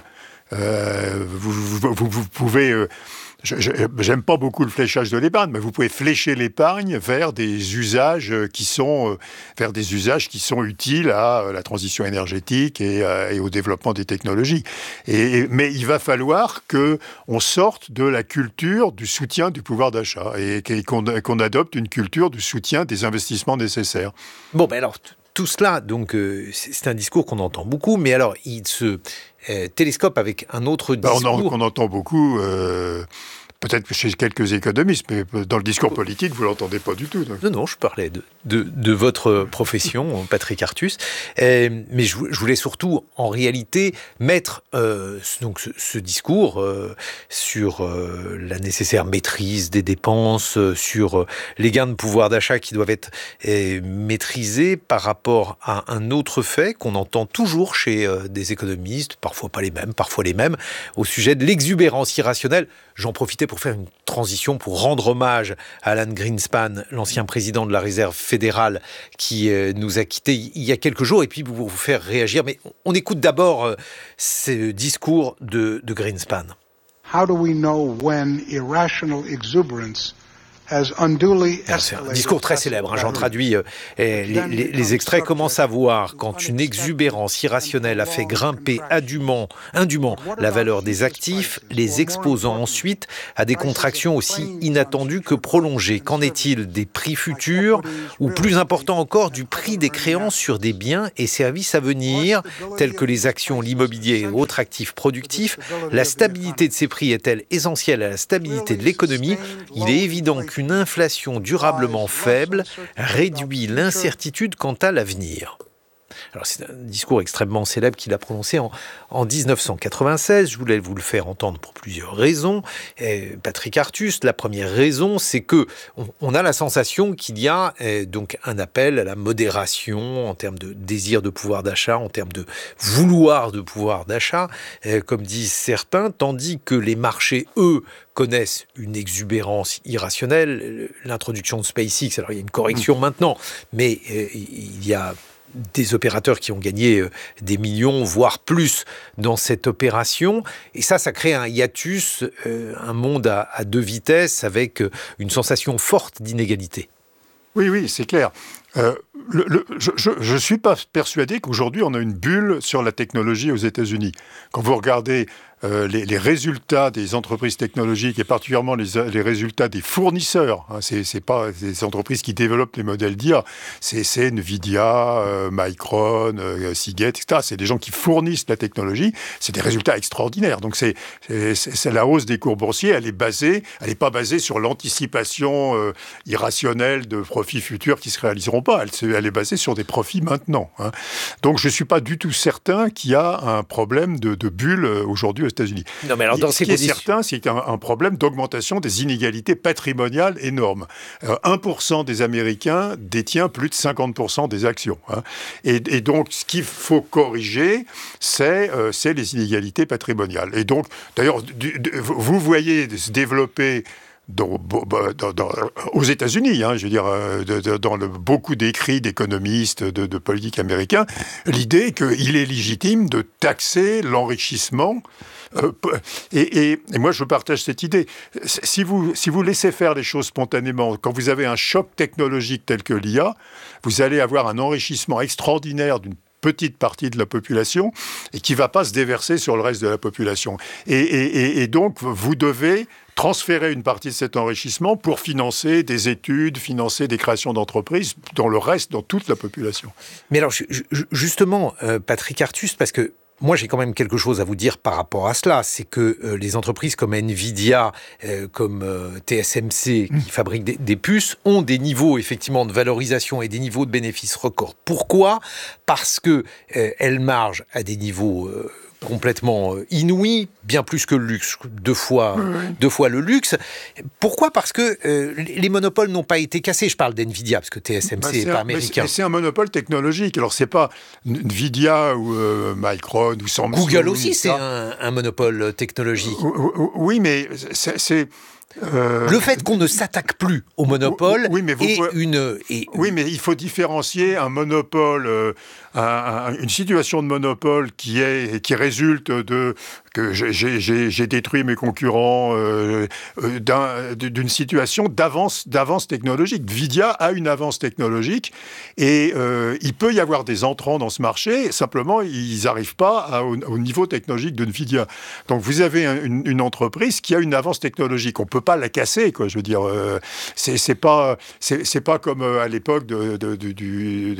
Euh, vous, vous, vous, vous pouvez. Euh, Je, je, j'aime pas beaucoup le fléchage de l'épargne, mais vous pouvez flécher l'épargne vers des usages qui sont, euh, vers des usages qui sont utiles à euh, la transition énergétique et, euh, et au développement des technologies. Et, et, mais il va falloir que on sorte de la culture du soutien du pouvoir d'achat et, et qu'on, qu'on adopte une culture du soutien des investissements nécessaires. Bon, ben alors. Tout cela, donc, euh, c'est un discours qu'on entend beaucoup, mais alors, il se euh, télescope avec un autre discours. Ben on, en, on entend beaucoup, euh, peut-être chez quelques économistes, mais dans le discours politique, vous ne l'entendez pas du tout. Donc. Non, non, je parlais de, de, de votre profession, Patrick Artus. Euh, mais je, je voulais surtout, en réalité, mettre euh, donc ce, ce discours euh, sur euh, la nécessaire maîtrise des dépenses, euh, sur euh, les gains de pouvoir d'achat qui doivent être euh, maîtrisés par rapport à un autre fait qu'on entend toujours chez euh, des économistes, parfois pas les mêmes, parfois les mêmes, au sujet de l'exubérance irrationnelle. J'en profitais pour faire une transition, pour rendre hommage à Alan Greenspan, l'ancien président de la Réserve fédérale, qui euh, nous a quittés il y a quelques jours, et puis pour vous faire réagir. Mais on écoute d'abord euh, ce discours de, de Greenspan. How do we know when irrational exuberance has unduly escalated? C'est un discours très célèbre, hein, j'en traduis euh, les, les, les extraits. Comment savoir quand une exubérance irrationnelle a fait grimper indûment, indûment la valeur des actifs, les exposant ensuite à des contractions aussi inattendues que prolongées? Qu'en est-il des prix futurs ou plus important encore du prix des créances sur des biens et services à venir tels que les actions, l'immobilier et autres actifs productifs? La stabilité de ces prix est-elle essentielle à la stabilité de l'économie? Il est évident que qu'une inflation durablement faible réduit l'incertitude quant à l'avenir. Alors c'est un discours extrêmement célèbre qu'il a prononcé en, en dix-neuf cent quatre-vingt-seize. Je voulais vous le faire entendre pour plusieurs raisons. Et Patrick Artus, la première raison, c'est que on, on a la sensation qu'il y a eh, donc un appel à la modération en termes de désir de pouvoir d'achat, en termes de vouloir de pouvoir d'achat, eh, comme disent certains, tandis que les marchés, eux, connaissent une exubérance irrationnelle. L'introduction de SpaceX, alors il y a une correction maintenant, mais eh, il y a des opérateurs qui ont gagné des millions, voire plus, dans cette opération. Et ça, ça crée un hiatus, euh, un monde à, à deux vitesses, avec une sensation forte d'inégalité. Oui, oui, c'est clair. Euh, le, le, je ne suis pas persuadé qu'aujourd'hui, on a une bulle sur la technologie aux États-Unis. Quand vous regardez euh, les, les résultats des entreprises technologiques, et particulièrement les, les résultats des fournisseurs, hein, ce n'est pas des entreprises qui développent les modèles d'I A, c'est, c'est Nvidia, euh, Micron, euh, Seagate, et cetera. C'est des gens qui fournissent la technologie. C'est des résultats extraordinaires. Donc c'est, c'est, c'est la hausse des cours boursiers, elle est basée, elle n'est pas basée sur l'anticipation euh, irrationnelle de profits futurs qui se réaliseront pas. Elle, elle est basée sur des profits maintenant. Hein. Donc je ne suis pas du tout certain qu'il y a un problème de, de bulle aujourd'hui aux États-Unis. Non, mais alors dans Ce ces qui conditions... est certain, c'est qu'il y a un, un problème d'augmentation des inégalités patrimoniales énormes. Euh, un pour cent des Américains détient plus de cinquante pour cent des actions. Hein. Et, et donc ce qu'il faut corriger, c'est, euh, c'est les inégalités patrimoniales. Et donc, d'ailleurs, du, du, vous voyez se développer Dans, dans, dans, aux États-Unis, hein, je veux dire, de, de, dans le, beaucoup d'écrits d'économistes, de, de politiques américains, l'idée qu'il est légitime de taxer l'enrichissement. Euh, et, et, et moi, je partage cette idée. Si vous, si vous laissez faire les choses spontanément, quand vous avez un choc technologique tel que l'I A, vous allez avoir un enrichissement extraordinaire d'une petite partie de la population et qui ne va pas se déverser sur le reste de la population. Et, et, et donc, vous devez transférer une partie de cet enrichissement pour financer des études, financer des créations d'entreprises dans le reste, dans toute la population. Mais alors, justement, euh, Patrick Artus, parce que moi, j'ai quand même quelque chose à vous dire par rapport à cela. C'est que euh, les entreprises comme Nvidia, euh, comme euh, T S M C, qui mmh. fabriquent des, des puces, ont des niveaux, effectivement, de valorisation et des niveaux de bénéfices records. Pourquoi ? Parce que euh, elles margent à des niveaux euh, complètement inouïs, bien plus que le luxe, deux fois, oui. deux fois le luxe. Pourquoi ? Parce que euh, les monopoles n'ont pas été cassés. Je parle d'Nvidia, parce que T S M C n'est bah, pas américain. Mais c'est, c'est un monopole technologique. Alors, c'est pas Nvidia ou euh, Micron ou Samsung. Google aussi, c'est un, un monopole technologique. Oui, mais c'est... c'est... Euh... Le fait qu'on ne s'attaque plus au monopole oui, mais vous est pouvez... une... Est... Oui, mais il faut différencier un monopole, euh, un, un, une situation de monopole qui, est, qui résulte de... que j'ai, j'ai, j'ai détruit mes concurrents, euh, d'un, d'une situation d'avance, d'avance technologique. Nvidia a une avance technologique et euh, il peut y avoir des entrants dans ce marché, simplement ils n'arrivent pas à, au, au niveau technologique de Nvidia. Donc vous avez un, une, une entreprise qui a une avance technologique. On ne peut pas la casser, quoi. Je veux dire, euh, c'est, c'est pas, c'est, c'est pas comme à l'époque de, de, de, du, de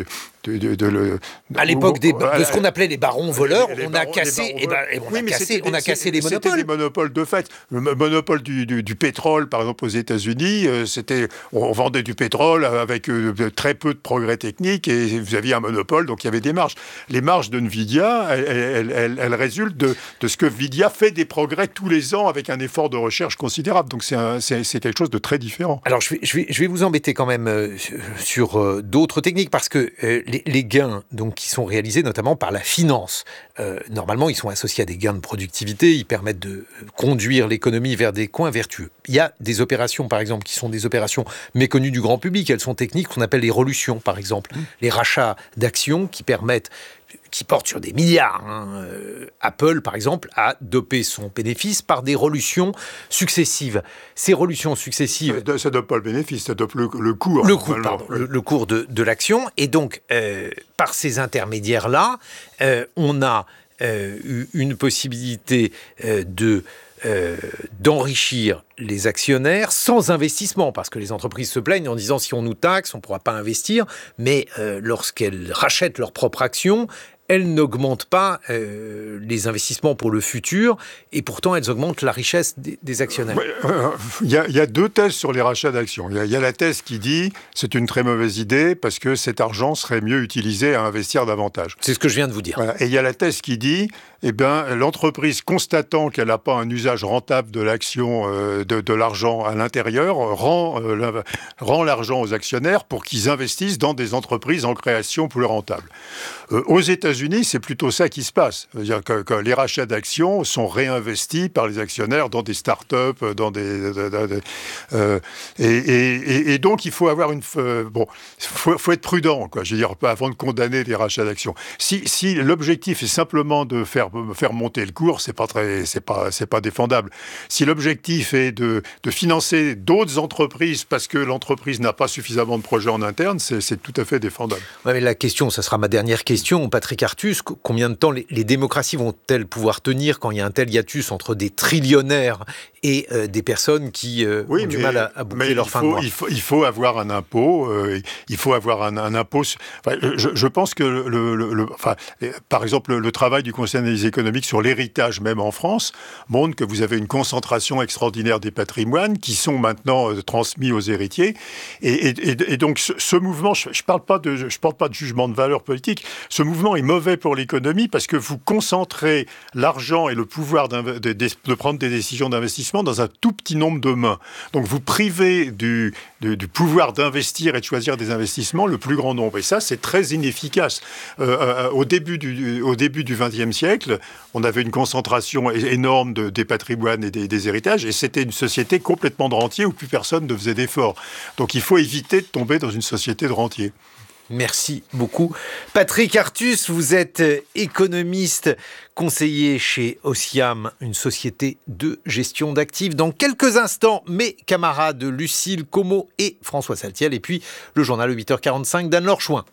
de, de, de le. À l'époque des, de ce qu'on appelait les barons voleurs, les, les on barons, a cassé, barons, et ben, et on, oui, a cassé on a cassé les monopoles. C'était des monopoles de fait. Le monopole du, du, du pétrole, par exemple aux États-Unis, euh, c'était on vendait du pétrole avec euh, très peu de progrès techniques et vous aviez un monopole, donc il y avait des marges. Les marges de Nvidia, elles, elles, elles, elles résultent de, de ce que Nvidia fait des progrès tous les ans avec un effort de recherche considérable. Donc c'est, un, c'est, c'est quelque chose de très différent. Alors je vais, je vais, je vais vous embêter quand même euh, sur euh, d'autres techniques parce que euh, les, les gains donc, qui sont réalisés notamment par la finance, euh, normalement ils sont associés à des gains de productivité, ils permettent de conduire l'économie vers des coins vertueux. Il y a des opérations par exemple qui sont des opérations méconnues du grand public, elles sont techniques, qu'on appelle les relutions par exemple, mmh. les rachats d'actions qui permettent qui porte sur des milliards. Hein. Euh, Apple, par exemple, a dopé son bénéfice par des relutions successives. Ces relutions successives... Ça ne dope pas le bénéfice, ça dope le, le cours. Le cours, pardon, le, le cours de, de l'action. Et donc, euh, par ces intermédiaires-là, euh, on a euh, eu une possibilité euh, de... Euh, d'enrichir les actionnaires sans investissement, parce que les entreprises se plaignent en disant si on nous taxe, on ne pourra pas investir, mais euh, lorsqu'elles rachètent leurs propres actions, elles n'augmentent pas euh, les investissements pour le futur, et pourtant elles augmentent la richesse des, des actionnaires. Il euh, y, y a deux thèses sur les rachats d'actions. Il y, y a la thèse qui dit c'est une très mauvaise idée parce que cet argent serait mieux utilisé à investir davantage. C'est ce que je viens de vous dire. Voilà. Et il y a la thèse qui dit eh ben, l'entreprise, constatant qu'elle n'a pas un usage rentable de l'action, euh, de, de l'argent à l'intérieur, rend, euh, la, rend l'argent aux actionnaires pour qu'ils investissent dans des entreprises en création plus rentables. Euh, aux États-Unis, c'est plutôt ça qui se passe. C'est-à-dire que, que les rachats d'actions sont réinvestis par les actionnaires dans des start-up, dans des... De, de, de, euh, et, et, et donc, il faut avoir une... Euh, bon, faut, faut être prudent, quoi, je veux dire, avant de condamner les rachats d'actions. Si, si l'objectif est simplement de faire faire monter le cours, c'est pas très, c'est pas, c'est pas défendable. Si l'objectif est de, de financer d'autres entreprises parce que l'entreprise n'a pas suffisamment de projets en interne, c'est, c'est tout à fait défendable. Ouais, mais la question, ça sera ma dernière question, Patrick Artus, combien de temps les, les démocraties vont-elles pouvoir tenir quand il y a un tel hiatus entre des trillionnaires et euh, des personnes qui euh, oui, ont mais, du mal à, à boucler leur fin faut, de mois? Il faut, il faut avoir un impôt. Euh, il faut avoir un, un impôt. Enfin, je, je pense que, le, le, le, enfin, par exemple, le, le travail du Conseil d'analyse économique sur l'héritage, même en France, montre que vous avez une concentration extraordinaire des patrimoines qui sont maintenant euh, transmis aux héritiers. Et, et, et donc, ce, ce mouvement, je ne parle pas de, je parle pas de jugement de valeur politique. Ce mouvement est mauvais pour l'économie parce que vous concentrez l'argent et le pouvoir de, de, de prendre des décisions d'investissement dans un tout petit nombre de mains. Donc, vous privez du, du, du pouvoir d'investir et de choisir des investissements le plus grand nombre. Et ça, c'est très inefficace. Euh, euh, au début du, au début du vingtième siècle, on avait une concentration énorme de, des patrimoines et des, des héritages, et c'était une société complètement de rentiers où plus personne ne faisait d'efforts. Donc, il faut éviter de tomber dans une société de rentiers. Merci beaucoup. Patrick Artus, vous êtes économiste, conseiller chez Osiam, une société de gestion d'actifs. Dans quelques instants, mes camarades Lucille Como et François Saltiel, et puis le journal huit heures quarante-cinq d'Anne-Laure Chouin.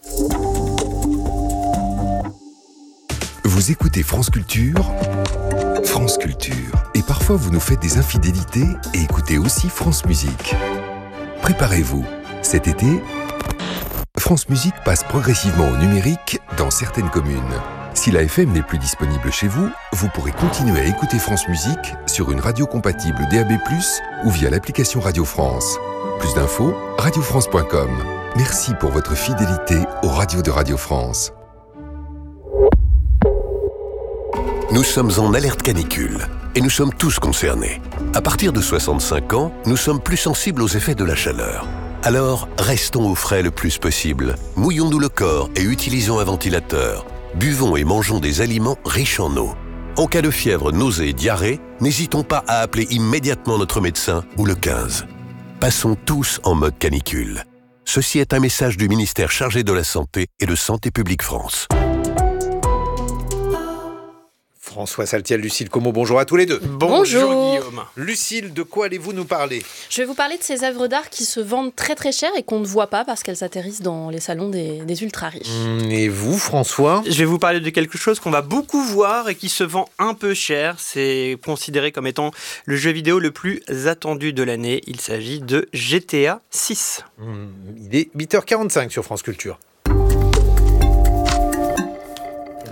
Vous écoutez France Culture, France Culture. Et parfois vous nous faites des infidélités et écoutez aussi France Musique. Préparez-vous, cet été... France Musique passe progressivement au numérique dans certaines communes. Si la F M n'est plus disponible chez vous, vous pourrez continuer à écouter France Musique sur une radio compatible D A B plus, ou via l'application Radio France. Plus d'infos, radio france point com. Merci pour votre fidélité aux radios de Radio France. Nous sommes en alerte canicule et nous sommes tous concernés. À partir de soixante-cinq ans, nous sommes plus sensibles aux effets de la chaleur. Alors, restons au frais le plus possible. Mouillons-nous le corps et utilisons un ventilateur. Buvons et mangeons des aliments riches en eau. En cas de fièvre, nausée et diarrhée, n'hésitons pas à appeler immédiatement notre médecin ou le quinze. Passons tous en mode canicule. Ceci est un message du ministère chargé de la Santé et de Santé publique France. François Saltiel, Lucille Como, bonjour à tous les deux. Bonjour, bonjour Guillaume. Lucille, de quoi allez-vous nous parler ? Je vais vous parler de ces œuvres d'art qui se vendent très très cher et qu'on ne voit pas parce qu'elles atterrissent dans les salons des, des ultra-riches. Et vous, François ? Je vais vous parler de quelque chose qu'on va beaucoup voir et qui se vend un peu cher. C'est considéré comme étant le jeu vidéo le plus attendu de l'année. Il s'agit de G T A six. Il est huit heures quarante-cinq sur France Culture.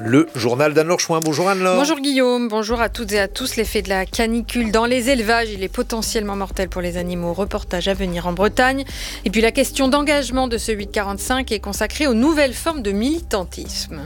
le journal d'Anne-Laure Chouin. Bonjour Anne-Laure. Bonjour Guillaume, bonjour à toutes et à tous. L'effet de la canicule dans les élevages, il est potentiellement mortel pour les animaux. Reportage à venir en Bretagne. Et puis la question d'engagement de ce huit quarante-cinq est consacrée aux nouvelles formes de militantisme.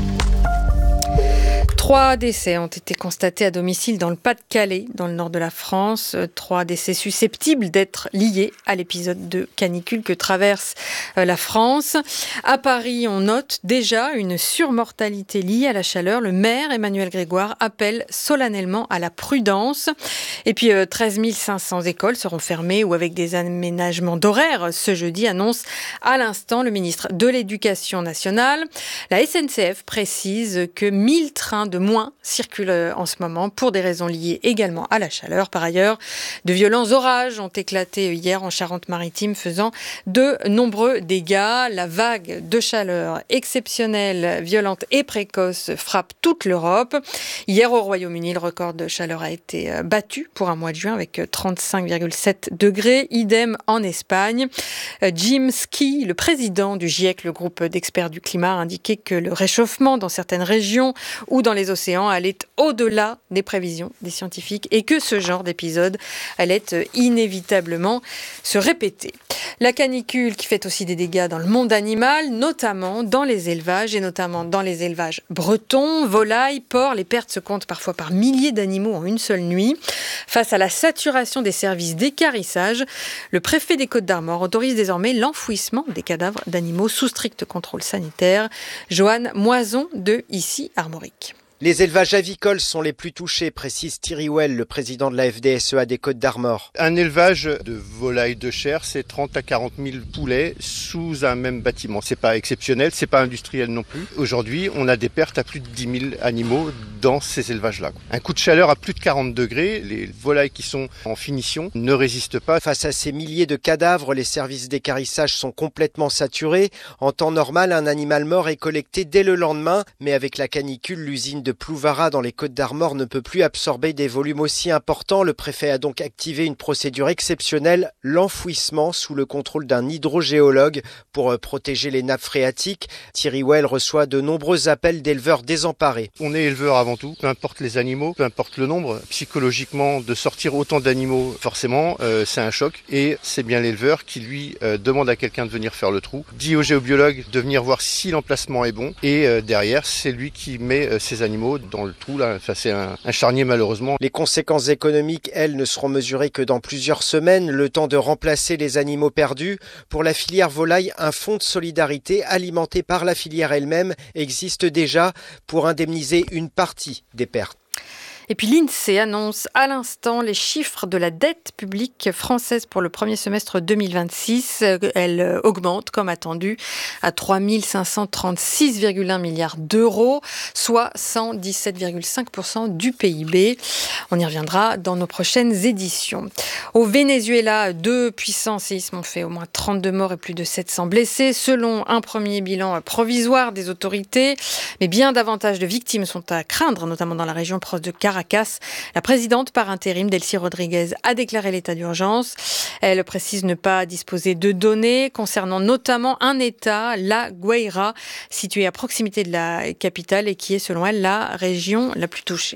Trois décès ont été constatés à domicile dans le Pas-de-Calais, dans le nord de la France. Trois décès susceptibles d'être liés à l'épisode de canicule que traverse la France. À Paris, on note déjà une surmortalité liée à la chaleur. Le maire Emmanuel Grégoire appelle solennellement à la prudence. Et puis treize mille cinq cents écoles seront fermées ou avec des aménagements d'horaires ce jeudi, annonce à l'instant le ministre de l'Éducation nationale. La S N C F précise que mille trains de moins circulent en ce moment pour des raisons liées également à la chaleur. Par ailleurs, de violents orages ont éclaté hier en Charente-Maritime, faisant de nombreux dégâts. La vague de chaleur exceptionnelle, violente et précoce frappe toute l'Europe. Hier au Royaume-Uni, le record de chaleur a été battu pour un mois de juin avec trente-cinq virgule sept degrés. Idem en Espagne. Jim Ski, le président du GIEC, le groupe d'experts du climat, a indiqué que le réchauffement dans certaines régions ou dans les océans allait au-delà des prévisions des scientifiques et que ce genre d'épisode allait inévitablement se répéter. La canicule qui fait aussi des dégâts dans le monde animal, notamment dans les élevages et notamment dans les élevages bretons, volailles, porcs. Les pertes se comptent parfois par milliers d'animaux en une seule nuit. Face à la saturation des services d'équarrissage, le préfet des Côtes-d'Armor autorise désormais l'enfouissement des cadavres d'animaux sous strict contrôle sanitaire. Joanne Moison de Ici Armorique. Les élevages avicoles sont les plus touchés, précise Thierry Well, le président de la F D S E A des Côtes-d'Armor. Un élevage de volailles de chair, c'est trente à quarante mille poulets sous un même bâtiment. C'est pas exceptionnel, c'est pas industriel non plus. Aujourd'hui, on a des pertes à plus de dix mille animaux dans ces élevages-là. Un coup de chaleur à plus de quarante degrés, les volailles qui sont en finition ne résistent pas. Face à ces milliers de cadavres, les services d'équarrissage sont complètement saturés. En temps normal, un animal mort est collecté dès le lendemain, mais avec la canicule, l'usine de Plouvara dans les Côtes-d'Armor ne peut plus absorber des volumes aussi importants. Le préfet a donc activé une procédure exceptionnelle, l'enfouissement sous le contrôle d'un hydrogéologue pour protéger les nappes phréatiques. Thierry Well reçoit de nombreux appels d'éleveurs désemparés. On est éleveur avant tout, peu importe les animaux, peu importe le nombre. Psychologiquement, de sortir autant d'animaux, forcément, euh, c'est un choc. Et c'est bien l'éleveur qui, lui, euh, demande à quelqu'un de venir faire le trou, dit au géobiologue de venir voir si l'emplacement est bon. Et euh, derrière, c'est lui qui met euh, ses animaux dans le trou. Là. Enfin, c'est un, un charnier malheureusement. Les conséquences économiques, elles, ne seront mesurées que dans plusieurs semaines, le temps de remplacer les animaux perdus. Pour la filière volaille, un fonds de solidarité alimenté par la filière elle-même existe déjà pour indemniser une partie des pertes. Et puis l'INSEE annonce à l'instant les chiffres de la dette publique française pour le premier semestre deux mille vingt-six. Elle augmente, comme attendu, à trois mille cinq cent trente-six virgule un milliards d'euros, soit cent dix-sept virgule cinq pour cent du P I B. On y reviendra dans nos prochaines éditions. Au Venezuela, deux puissants séismes ont fait au moins trente-deux morts et plus de sept cents blessés, selon un premier bilan provisoire des autorités. Mais bien davantage de victimes sont à craindre, notamment dans la région proche de Caracas. La présidente par intérim, Delcy Rodriguez, a déclaré l'état d'urgence. Elle précise ne pas disposer de données concernant notamment un État, la Guaira, situé à proximité de la capitale et qui est, selon elle, la région la plus touchée.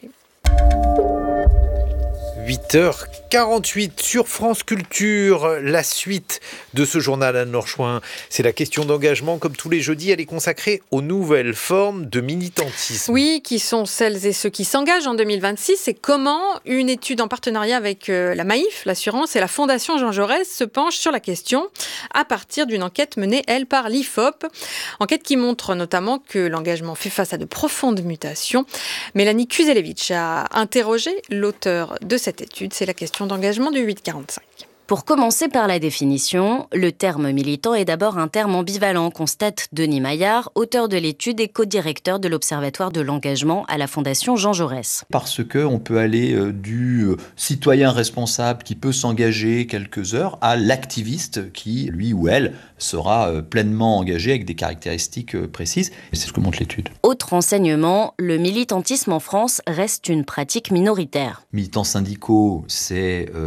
huit heures quarante-huit sur France Culture. La suite de ce journal Anne-Laure Chouin, c'est la question d'engagement. Comme tous les jeudis, elle est consacrée aux nouvelles formes de militantisme. Oui, qui sont celles et ceux qui s'engagent en deux mille vingt-six. Et comment une étude en partenariat avec la Maïf, l'assurance, et la Fondation Jean Jaurès se penche sur la question à partir d'une enquête menée, elle, par l'I F O P. Enquête qui montre notamment que l'engagement fait face à de profondes mutations. Mélanie Kuzelevich a interrogé l'auteur de cette étude, c'est la question d'engagement du huit quarante-cinq. Pour commencer par la définition, le terme militant est d'abord un terme ambivalent, constate Denis Maillard, auteur de l'étude et co-directeur de l'Observatoire de l'engagement à la Fondation Jean Jaurès. Parce qu'on peut aller du citoyen responsable qui peut s'engager quelques heures à l'activiste qui, lui ou elle, sera pleinement engagé avec des caractéristiques précises. Et c'est ce que montre l'étude. Autre enseignement, le militantisme en France reste une pratique minoritaire. Militants syndicaux, c'est... Euh,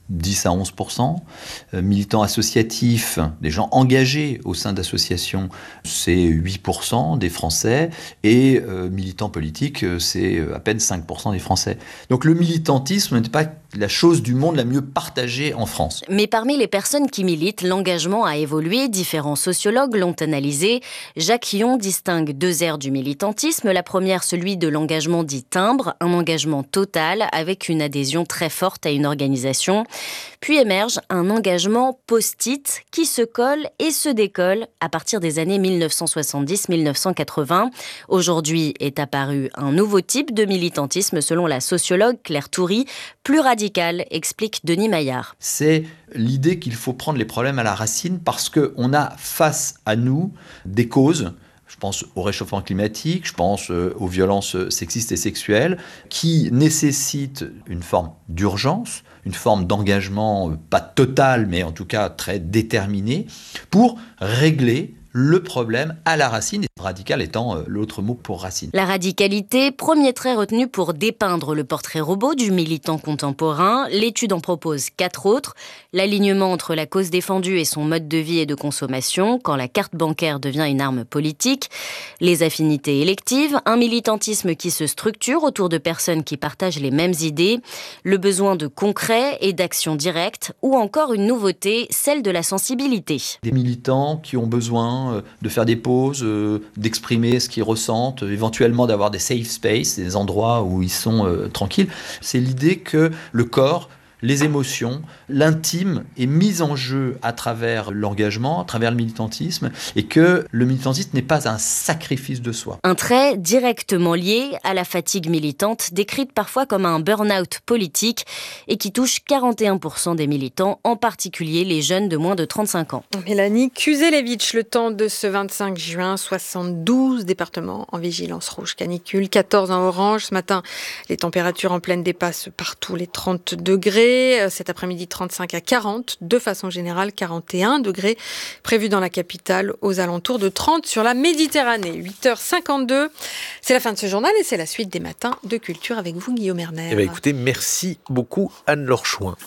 dix à onze pour cent. Euh, militants associatifs, des gens engagés au sein d'associations, c'est huit pour cent des Français. Et euh, militants politiques, c'est à peine cinq pour cent des Français. Donc le militantisme n'est pas la chose du monde la mieux partagée en France. Mais parmi les personnes qui militent, l'engagement a évolué. Différents sociologues l'ont analysé. Jacques Hion distingue deux aires du militantisme. La première, celui de l'engagement dit timbre, un engagement total avec une adhésion très forte à une organisation. Puis émerge un engagement post-it qui se colle et se décolle à partir des années mille neuf cent soixante-dix mille neuf cent quatre-vingts. Aujourd'hui est apparu un nouveau type de militantisme selon la sociologue Claire Toury, plus radical, explique Denis Maillard. C'est l'idée qu'il faut prendre les problèmes à la racine parce qu'on a face à nous des causes. Je pense au réchauffement climatique, je pense aux violences sexistes et sexuelles, qui nécessitent une forme d'urgence, une forme d'engagement, pas total, mais en tout cas très déterminé, pour régler le problème à la racine, et radical étant l'autre mot pour racine. La radicalité, premier trait retenu pour dépeindre le portrait robot du militant contemporain. L'étude en propose quatre autres. L'alignement entre la cause défendue et son mode de vie et de consommation, quand la carte bancaire devient une arme politique. Les affinités électives, un militantisme qui se structure autour de personnes qui partagent les mêmes idées. Le besoin de concret et d'action directe, ou encore une nouveauté, celle de la sensibilité. Des militants qui ont besoin de faire des pauses, d'exprimer ce qu'ils ressentent, éventuellement d'avoir des safe spaces, des endroits où ils sont euh, tranquilles. C'est l'idée que le corps, les émotions, l'intime est mis en jeu à travers l'engagement, à travers le militantisme, et que le militantisme n'est pas un sacrifice de soi. Un trait directement lié à la fatigue militante, décrite parfois comme un burn-out politique, et qui touche quarante et un pour cent des militants, en particulier les jeunes de moins de trente-cinq ans. Mélanie Kuzelevitch, le temps de ce vingt-cinq juin, soixante-douze départements en vigilance rouge canicule, quatorze en orange. Ce matin, les températures en pleine dépassent partout les trente degrés. Cet après-midi, trente-cinq à quarante. De façon générale, quarante et un degrés prévus dans la capitale, aux alentours de trente sur la Méditerranée. huit heures cinquante-deux. C'est la fin de ce journal et c'est la suite des matins de culture avec vous, Guillaume Erner. Eh bien, écoutez, merci beaucoup, Anne-Laure Chouin.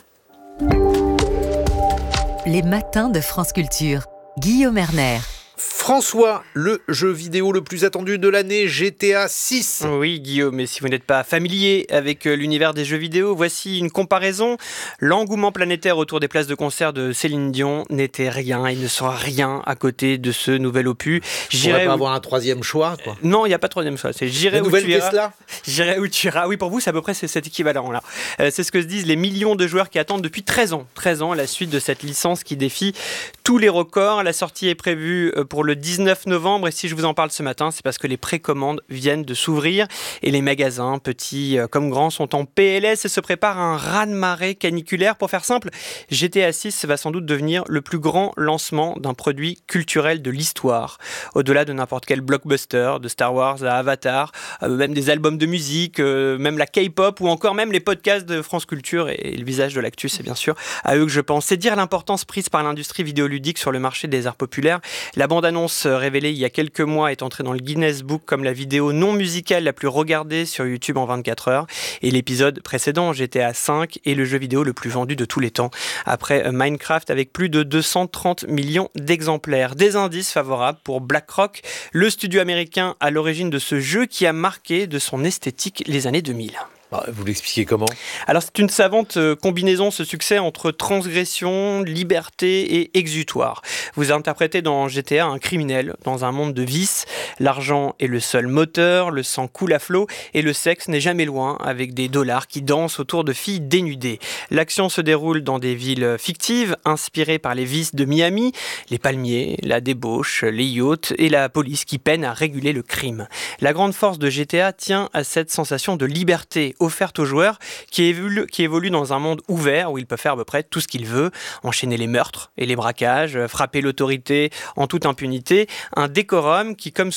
Les matins de France Culture. Guillaume Erner. François, le jeu vidéo le plus attendu de l'année, G T A six. Oui, Guillaume, mais si vous n'êtes pas familier avec l'univers des jeux vidéo, voici une comparaison. L'engouement planétaire autour des places de concert de Céline Dion n'était rien et ne sera rien à côté de ce nouvel opus. J'irai pas où... avoir un troisième choix, quoi. Euh, non, il n'y a pas de troisième choix. C'est J'irai où tu iras. J'irai où tu iras. Oui, pour vous, c'est à peu près cet équivalent-là. Euh, c'est ce que se disent les millions de joueurs qui attendent depuis treize ans. treize ans, la suite de cette licence qui défie tous les records. La sortie est prévue pour le dix-neuf novembre, et si je vous en parle ce matin, c'est parce que les précommandes viennent de s'ouvrir et les magasins, petits comme grands, sont en P L S et se préparent à un raz-de-marée caniculaire. Pour faire simple, G T A six va sans doute devenir le plus grand lancement d'un produit culturel de l'histoire. Au-delà de n'importe quel blockbuster, de Star Wars à Avatar, euh, même des albums de musique, euh, même la K-pop ou encore même les podcasts de France Culture et, et le visage de l'actu, c'est bien sûr à eux que je pense. C'est dire l'importance prise par l'industrie vidéoludique sur le marché des arts populaires. La bande-annonce révélée il y a quelques mois est entrée dans le Guinness Book comme la vidéo non musicale la plus regardée sur YouTube en vingt-quatre heures. Et l'épisode précédent, G T A cinq, est le jeu vidéo le plus vendu de tous les temps, après Minecraft avec plus de deux cent trente millions d'exemplaires. Des indices favorables pour BlackRock, le studio américain à l'origine de ce jeu qui a marqué de son esthétique les années deux mille. Vous l'expliquez comment ? Alors c'est une savante combinaison, ce succès entre transgression, liberté et exutoire. Vous interprétez dans G T A un criminel dans un monde de vices. L'argent est le seul moteur, le sang coule à flot et le sexe n'est jamais loin, avec des dollars qui dansent autour de filles dénudées. L'action se déroule dans des villes fictives inspirées par les vices de Miami, les palmiers, la débauche, les yachts et la police qui peine à réguler le crime. La grande force de G T A tient à cette sensation de liberté offerte aux joueurs qui évolue, qui évolue dans un monde ouvert où il peut faire à peu près tout ce qu'il veut, enchaîner les meurtres et les braquages, frapper l'autorité en toute impunité, un décorum qui, comme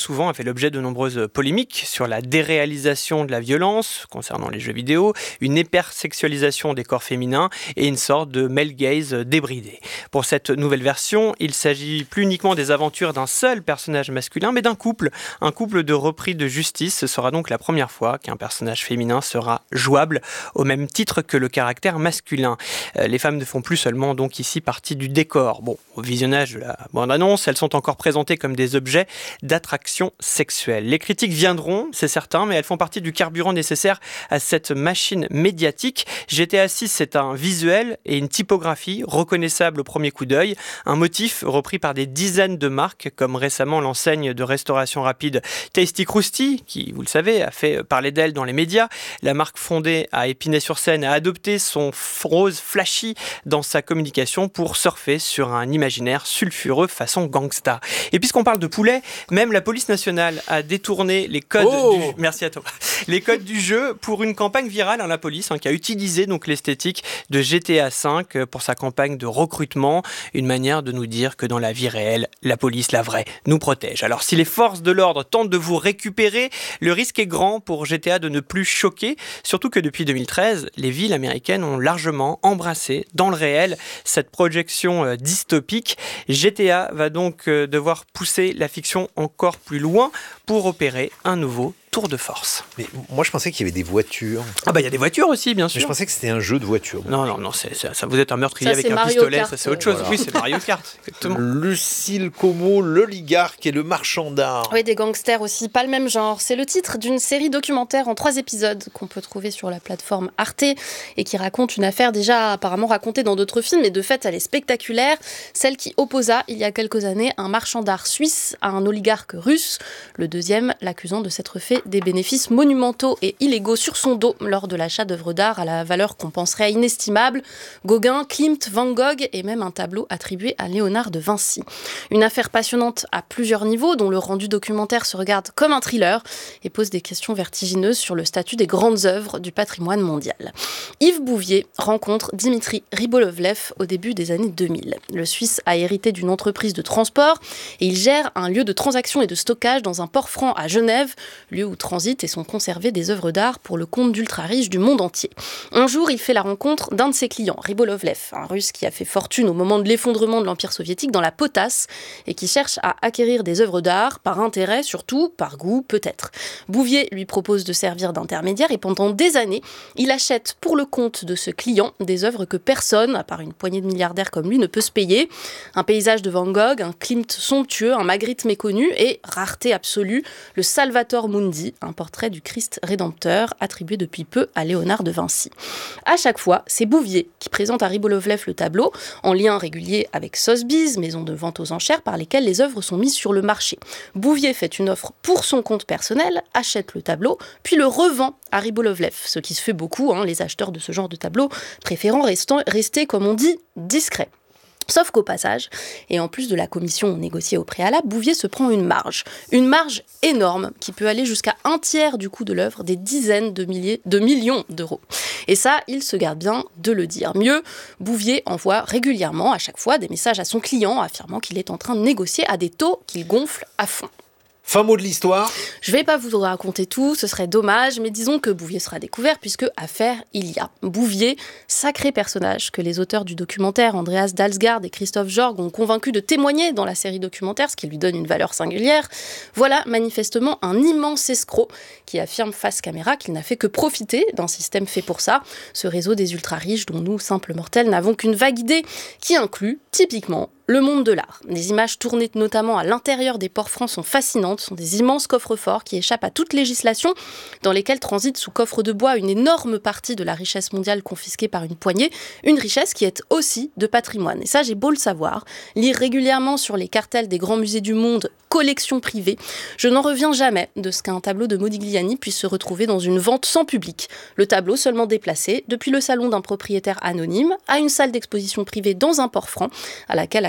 souvent a fait l'objet de nombreuses polémiques sur la déréalisation de la violence concernant les jeux vidéo, une hypersexualisation des corps féminins et une sorte de male gaze débridé. Pour cette nouvelle version, il s'agit plus uniquement des aventures d'un seul personnage masculin, mais d'un couple, un couple de repris de justice. Ce sera donc la première fois qu'un personnage féminin sera jouable au même titre que le caractère masculin. Euh, les femmes ne font plus seulement donc ici partie du décor. Bon, au visionnage de la bande-annonce, elles sont encore présentées comme des objets d'attraction sexuelle. Les critiques viendront, c'est certain, mais elles font partie du carburant nécessaire à cette machine médiatique. G T A six, c'est un visuel et une typographie reconnaissable au premier coup d'œil, un motif repris par des dizaines de marques, comme récemment l'enseigne de restauration rapide Tasty Krusty, qui, vous le savez, a fait parler d'elle dans les médias. La marque fondée à Épinay-sur-Seine a adopté son rose flashy dans sa communication pour surfer sur un imaginaire sulfureux façon gangsta. Et puisqu'on parle de poulet, même la police nationale a détourné les codes oh du... Merci à toi. Les codes du jeu pour une campagne virale, hein, la police hein, qui a utilisé donc l'esthétique de G T A cinq pour sa campagne de recrutement, une manière de nous dire que dans la vie réelle, la police, la vraie, nous protège. Alors si les forces de l'ordre tentent de vous récupérer, le risque est grand pour G T A de ne plus choquer, surtout que depuis deux mille treize, les villes américaines ont largement embrassé dans le réel cette projection euh, dystopique. G T A va donc euh, devoir pousser la fiction encore plus loin pour opérer un nouveau tour de force. Mais moi, je pensais qu'il y avait des voitures. Ah bah il y a des voitures aussi, bien sûr. Mais je pensais que c'était un jeu de voitures. Non, non, non, c'est, c'est, ça vous êtes un meurtrier ça, avec un Mario pistolet, Kart, ça c'est autre chose. voilà. Oui, c'est Mario Kart, exactement. Lucille Como, l'oligarque et le marchand d'art. Oui, des gangsters aussi, pas le même genre. C'est le titre d'une série documentaire en trois épisodes qu'on peut trouver sur la plateforme Arte et qui raconte une affaire déjà apparemment racontée dans d'autres films, mais de fait, elle est spectaculaire. Celle qui opposa, il y a quelques années, un marchand d'art suisse à un oligarque russe. Le deuxième l'accusant de s'être fait des bénéfices monumentaux et illégaux sur son dos lors de l'achat d'œuvres d'art à la valeur qu'on penserait inestimable. Gauguin, Klimt, Van Gogh et même un tableau attribué à Léonard de Vinci. Une affaire passionnante à plusieurs niveaux dont le rendu documentaire se regarde comme un thriller et pose des questions vertigineuses sur le statut des grandes œuvres du patrimoine mondial. Yves Bouvier rencontre Dimitri Rybolovlev au début des années deux mille. Le Suisse a hérité d'une entreprise de transport et il gère un lieu de transaction et de stockage dans un port franc à Genève, lieu où transitent et sont conserver des œuvres d'art pour le compte d'ultra-riches du monde entier. Un jour, il fait la rencontre d'un de ses clients, Rybolovlev, un Russe qui a fait fortune au moment de l'effondrement de l'Empire soviétique dans la potasse et qui cherche à acquérir des œuvres d'art par intérêt, surtout par goût peut-être. Bouvier lui propose de servir d'intermédiaire et pendant des années, il achète pour le compte de ce client des œuvres que personne, à part une poignée de milliardaires comme lui, ne peut se payer. Un paysage de Van Gogh, un Klimt somptueux, un Magritte méconnu et, rareté absolue, le Salvator Mundi, un portrait du Christ rédempteur, attribué depuis peu à Léonard de Vinci. À chaque fois, c'est Bouvier qui présente à Rybolovlev le tableau, en lien régulier avec Sotheby's, maison de vente aux enchères par lesquelles les œuvres sont mises sur le marché. Bouvier fait une offre pour son compte personnel, achète le tableau, puis le revend à Rybolovlev, ce qui se fait beaucoup, hein, les acheteurs de ce genre de tableau préférant restant, rester, comme on dit, discrets. Sauf qu'au passage, et en plus de la commission négociée au préalable, Bouvier se prend une marge. Une marge énorme qui peut aller jusqu'à un tiers du coût de l'œuvre, des dizaines de milliers de millions d'euros. Et ça, il se garde bien de le dire. Mieux, Bouvier envoie régulièrement, à chaque fois, des messages à son client affirmant qu'il est en train de négocier à des taux qu'il gonfle à fond. Fin mot de l'histoire. Je ne vais pas vous raconter tout, ce serait dommage, mais disons que Bouvier sera découvert puisque affaire il y a. Bouvier, sacré personnage que les auteurs du documentaire Andreas Dalsgaard et Christophe Jorg ont convaincu de témoigner dans la série documentaire, ce qui lui donne une valeur singulière. Voilà manifestement un immense escroc qui affirme face caméra qu'il n'a fait que profiter d'un système fait pour ça, ce réseau des ultra-riches dont nous, simples mortels, n'avons qu'une vague idée, qui inclut, typiquement, le monde de l'art. Des images tournées notamment à l'intérieur des ports francs sont fascinantes, sont des immenses coffres-forts qui échappent à toute législation, dans lesquels transite sous coffre de bois une énorme partie de la richesse mondiale confisquée par une poignée, une richesse qui est aussi de patrimoine. Et ça, j'ai beau le savoir, lire régulièrement sur les cartels des grands musées du monde, collections privées, je n'en reviens jamais de ce qu'un tableau de Modigliani puisse se retrouver dans une vente sans public. Le tableau seulement déplacé depuis le salon d'un propriétaire anonyme à une salle d'exposition privée dans un port franc, à laquelle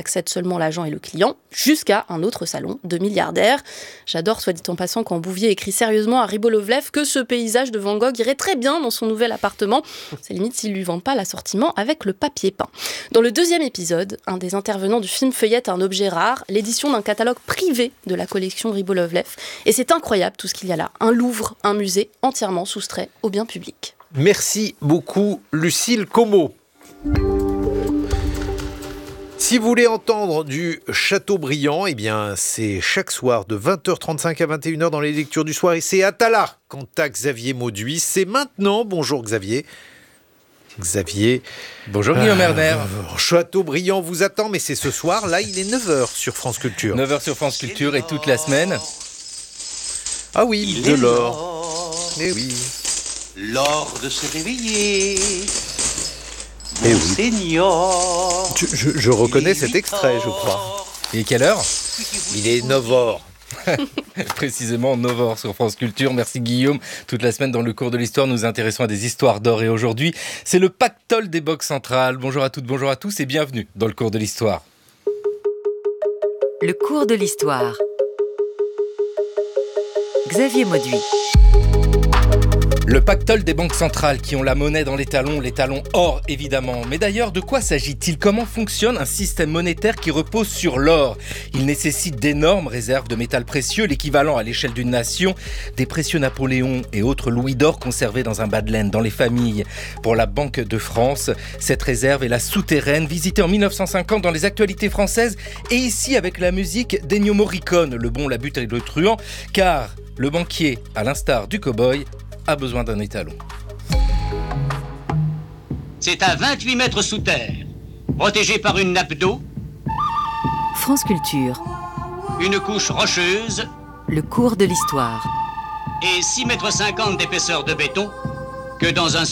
accèdent seulement l'agent et le client, jusqu'à un autre salon de milliardaires. J'adore, soit dit en passant, quand Bouvier écrit sérieusement à Rybolovlev que ce paysage de Van Gogh irait très bien dans son nouvel appartement. C'est limite s'il lui vend pas l'assortiment avec le papier peint. Dans le deuxième épisode, un des intervenants du film feuillette un objet rare, l'édition d'un catalogue privé de la collection Rybolovlev. Et c'est incroyable tout ce qu'il y a là. Un Louvre, un musée entièrement soustrait au bien public. Merci beaucoup, Lucille Como. Si vous voulez entendre du Chateaubriand, eh bien, c'est chaque soir de vingt heures trente-cinq à vingt et une heures dans les lectures du soir. Et c'est Atala quant à Xavier Mauduit. C'est maintenant. Bonjour Xavier. Xavier. Bonjour Guillaume Erner. Euh, Chateaubriand vous attend, mais c'est ce soir. Là, il est neuf heures sur France Culture. neuf heures sur France Culture et toute la semaine. Ah oui, de l'or. Eh oui. L'or de se réveiller. Eh oui. Je, je, je reconnais cet extrait, je crois. Et quelle heure ? Il est neuf heures. Précisément neuf heures sur France Culture. Merci Guillaume. Toute la semaine dans le cours de l'histoire, nous nous intéressons à des histoires d'or. Et aujourd'hui, c'est le pactole des banques centrales. Bonjour à toutes, bonjour à tous et bienvenue dans le cours de l'histoire. Le cours de l'histoire. Xavier Mauduit. Le pactole des banques centrales qui ont la monnaie dans les talons, les talons or évidemment. Mais d'ailleurs, de quoi s'agit-il ? Comment fonctionne un système monétaire qui repose sur l'or ? Il nécessite d'énormes réserves de métal précieux, l'équivalent à l'échelle d'une nation, des précieux Napoléon et autres louis d'or conservés dans un bas de laine dans les familles. Pour la Banque de France, cette réserve est la souterraine, visitée en mille neuf cent cinquante dans les actualités françaises et ici avec la musique d'Ennio Morricone, le bon, la butte et le truand, car le banquier, à l'instar du cow-boy, a besoin d'un étalon. C'est à vingt-huit mètres sous terre, protégé par une nappe d'eau, France Culture. une couche rocheuse Le cours de l'histoire. et six mètres cinquante d'épaisseur de béton, que dans un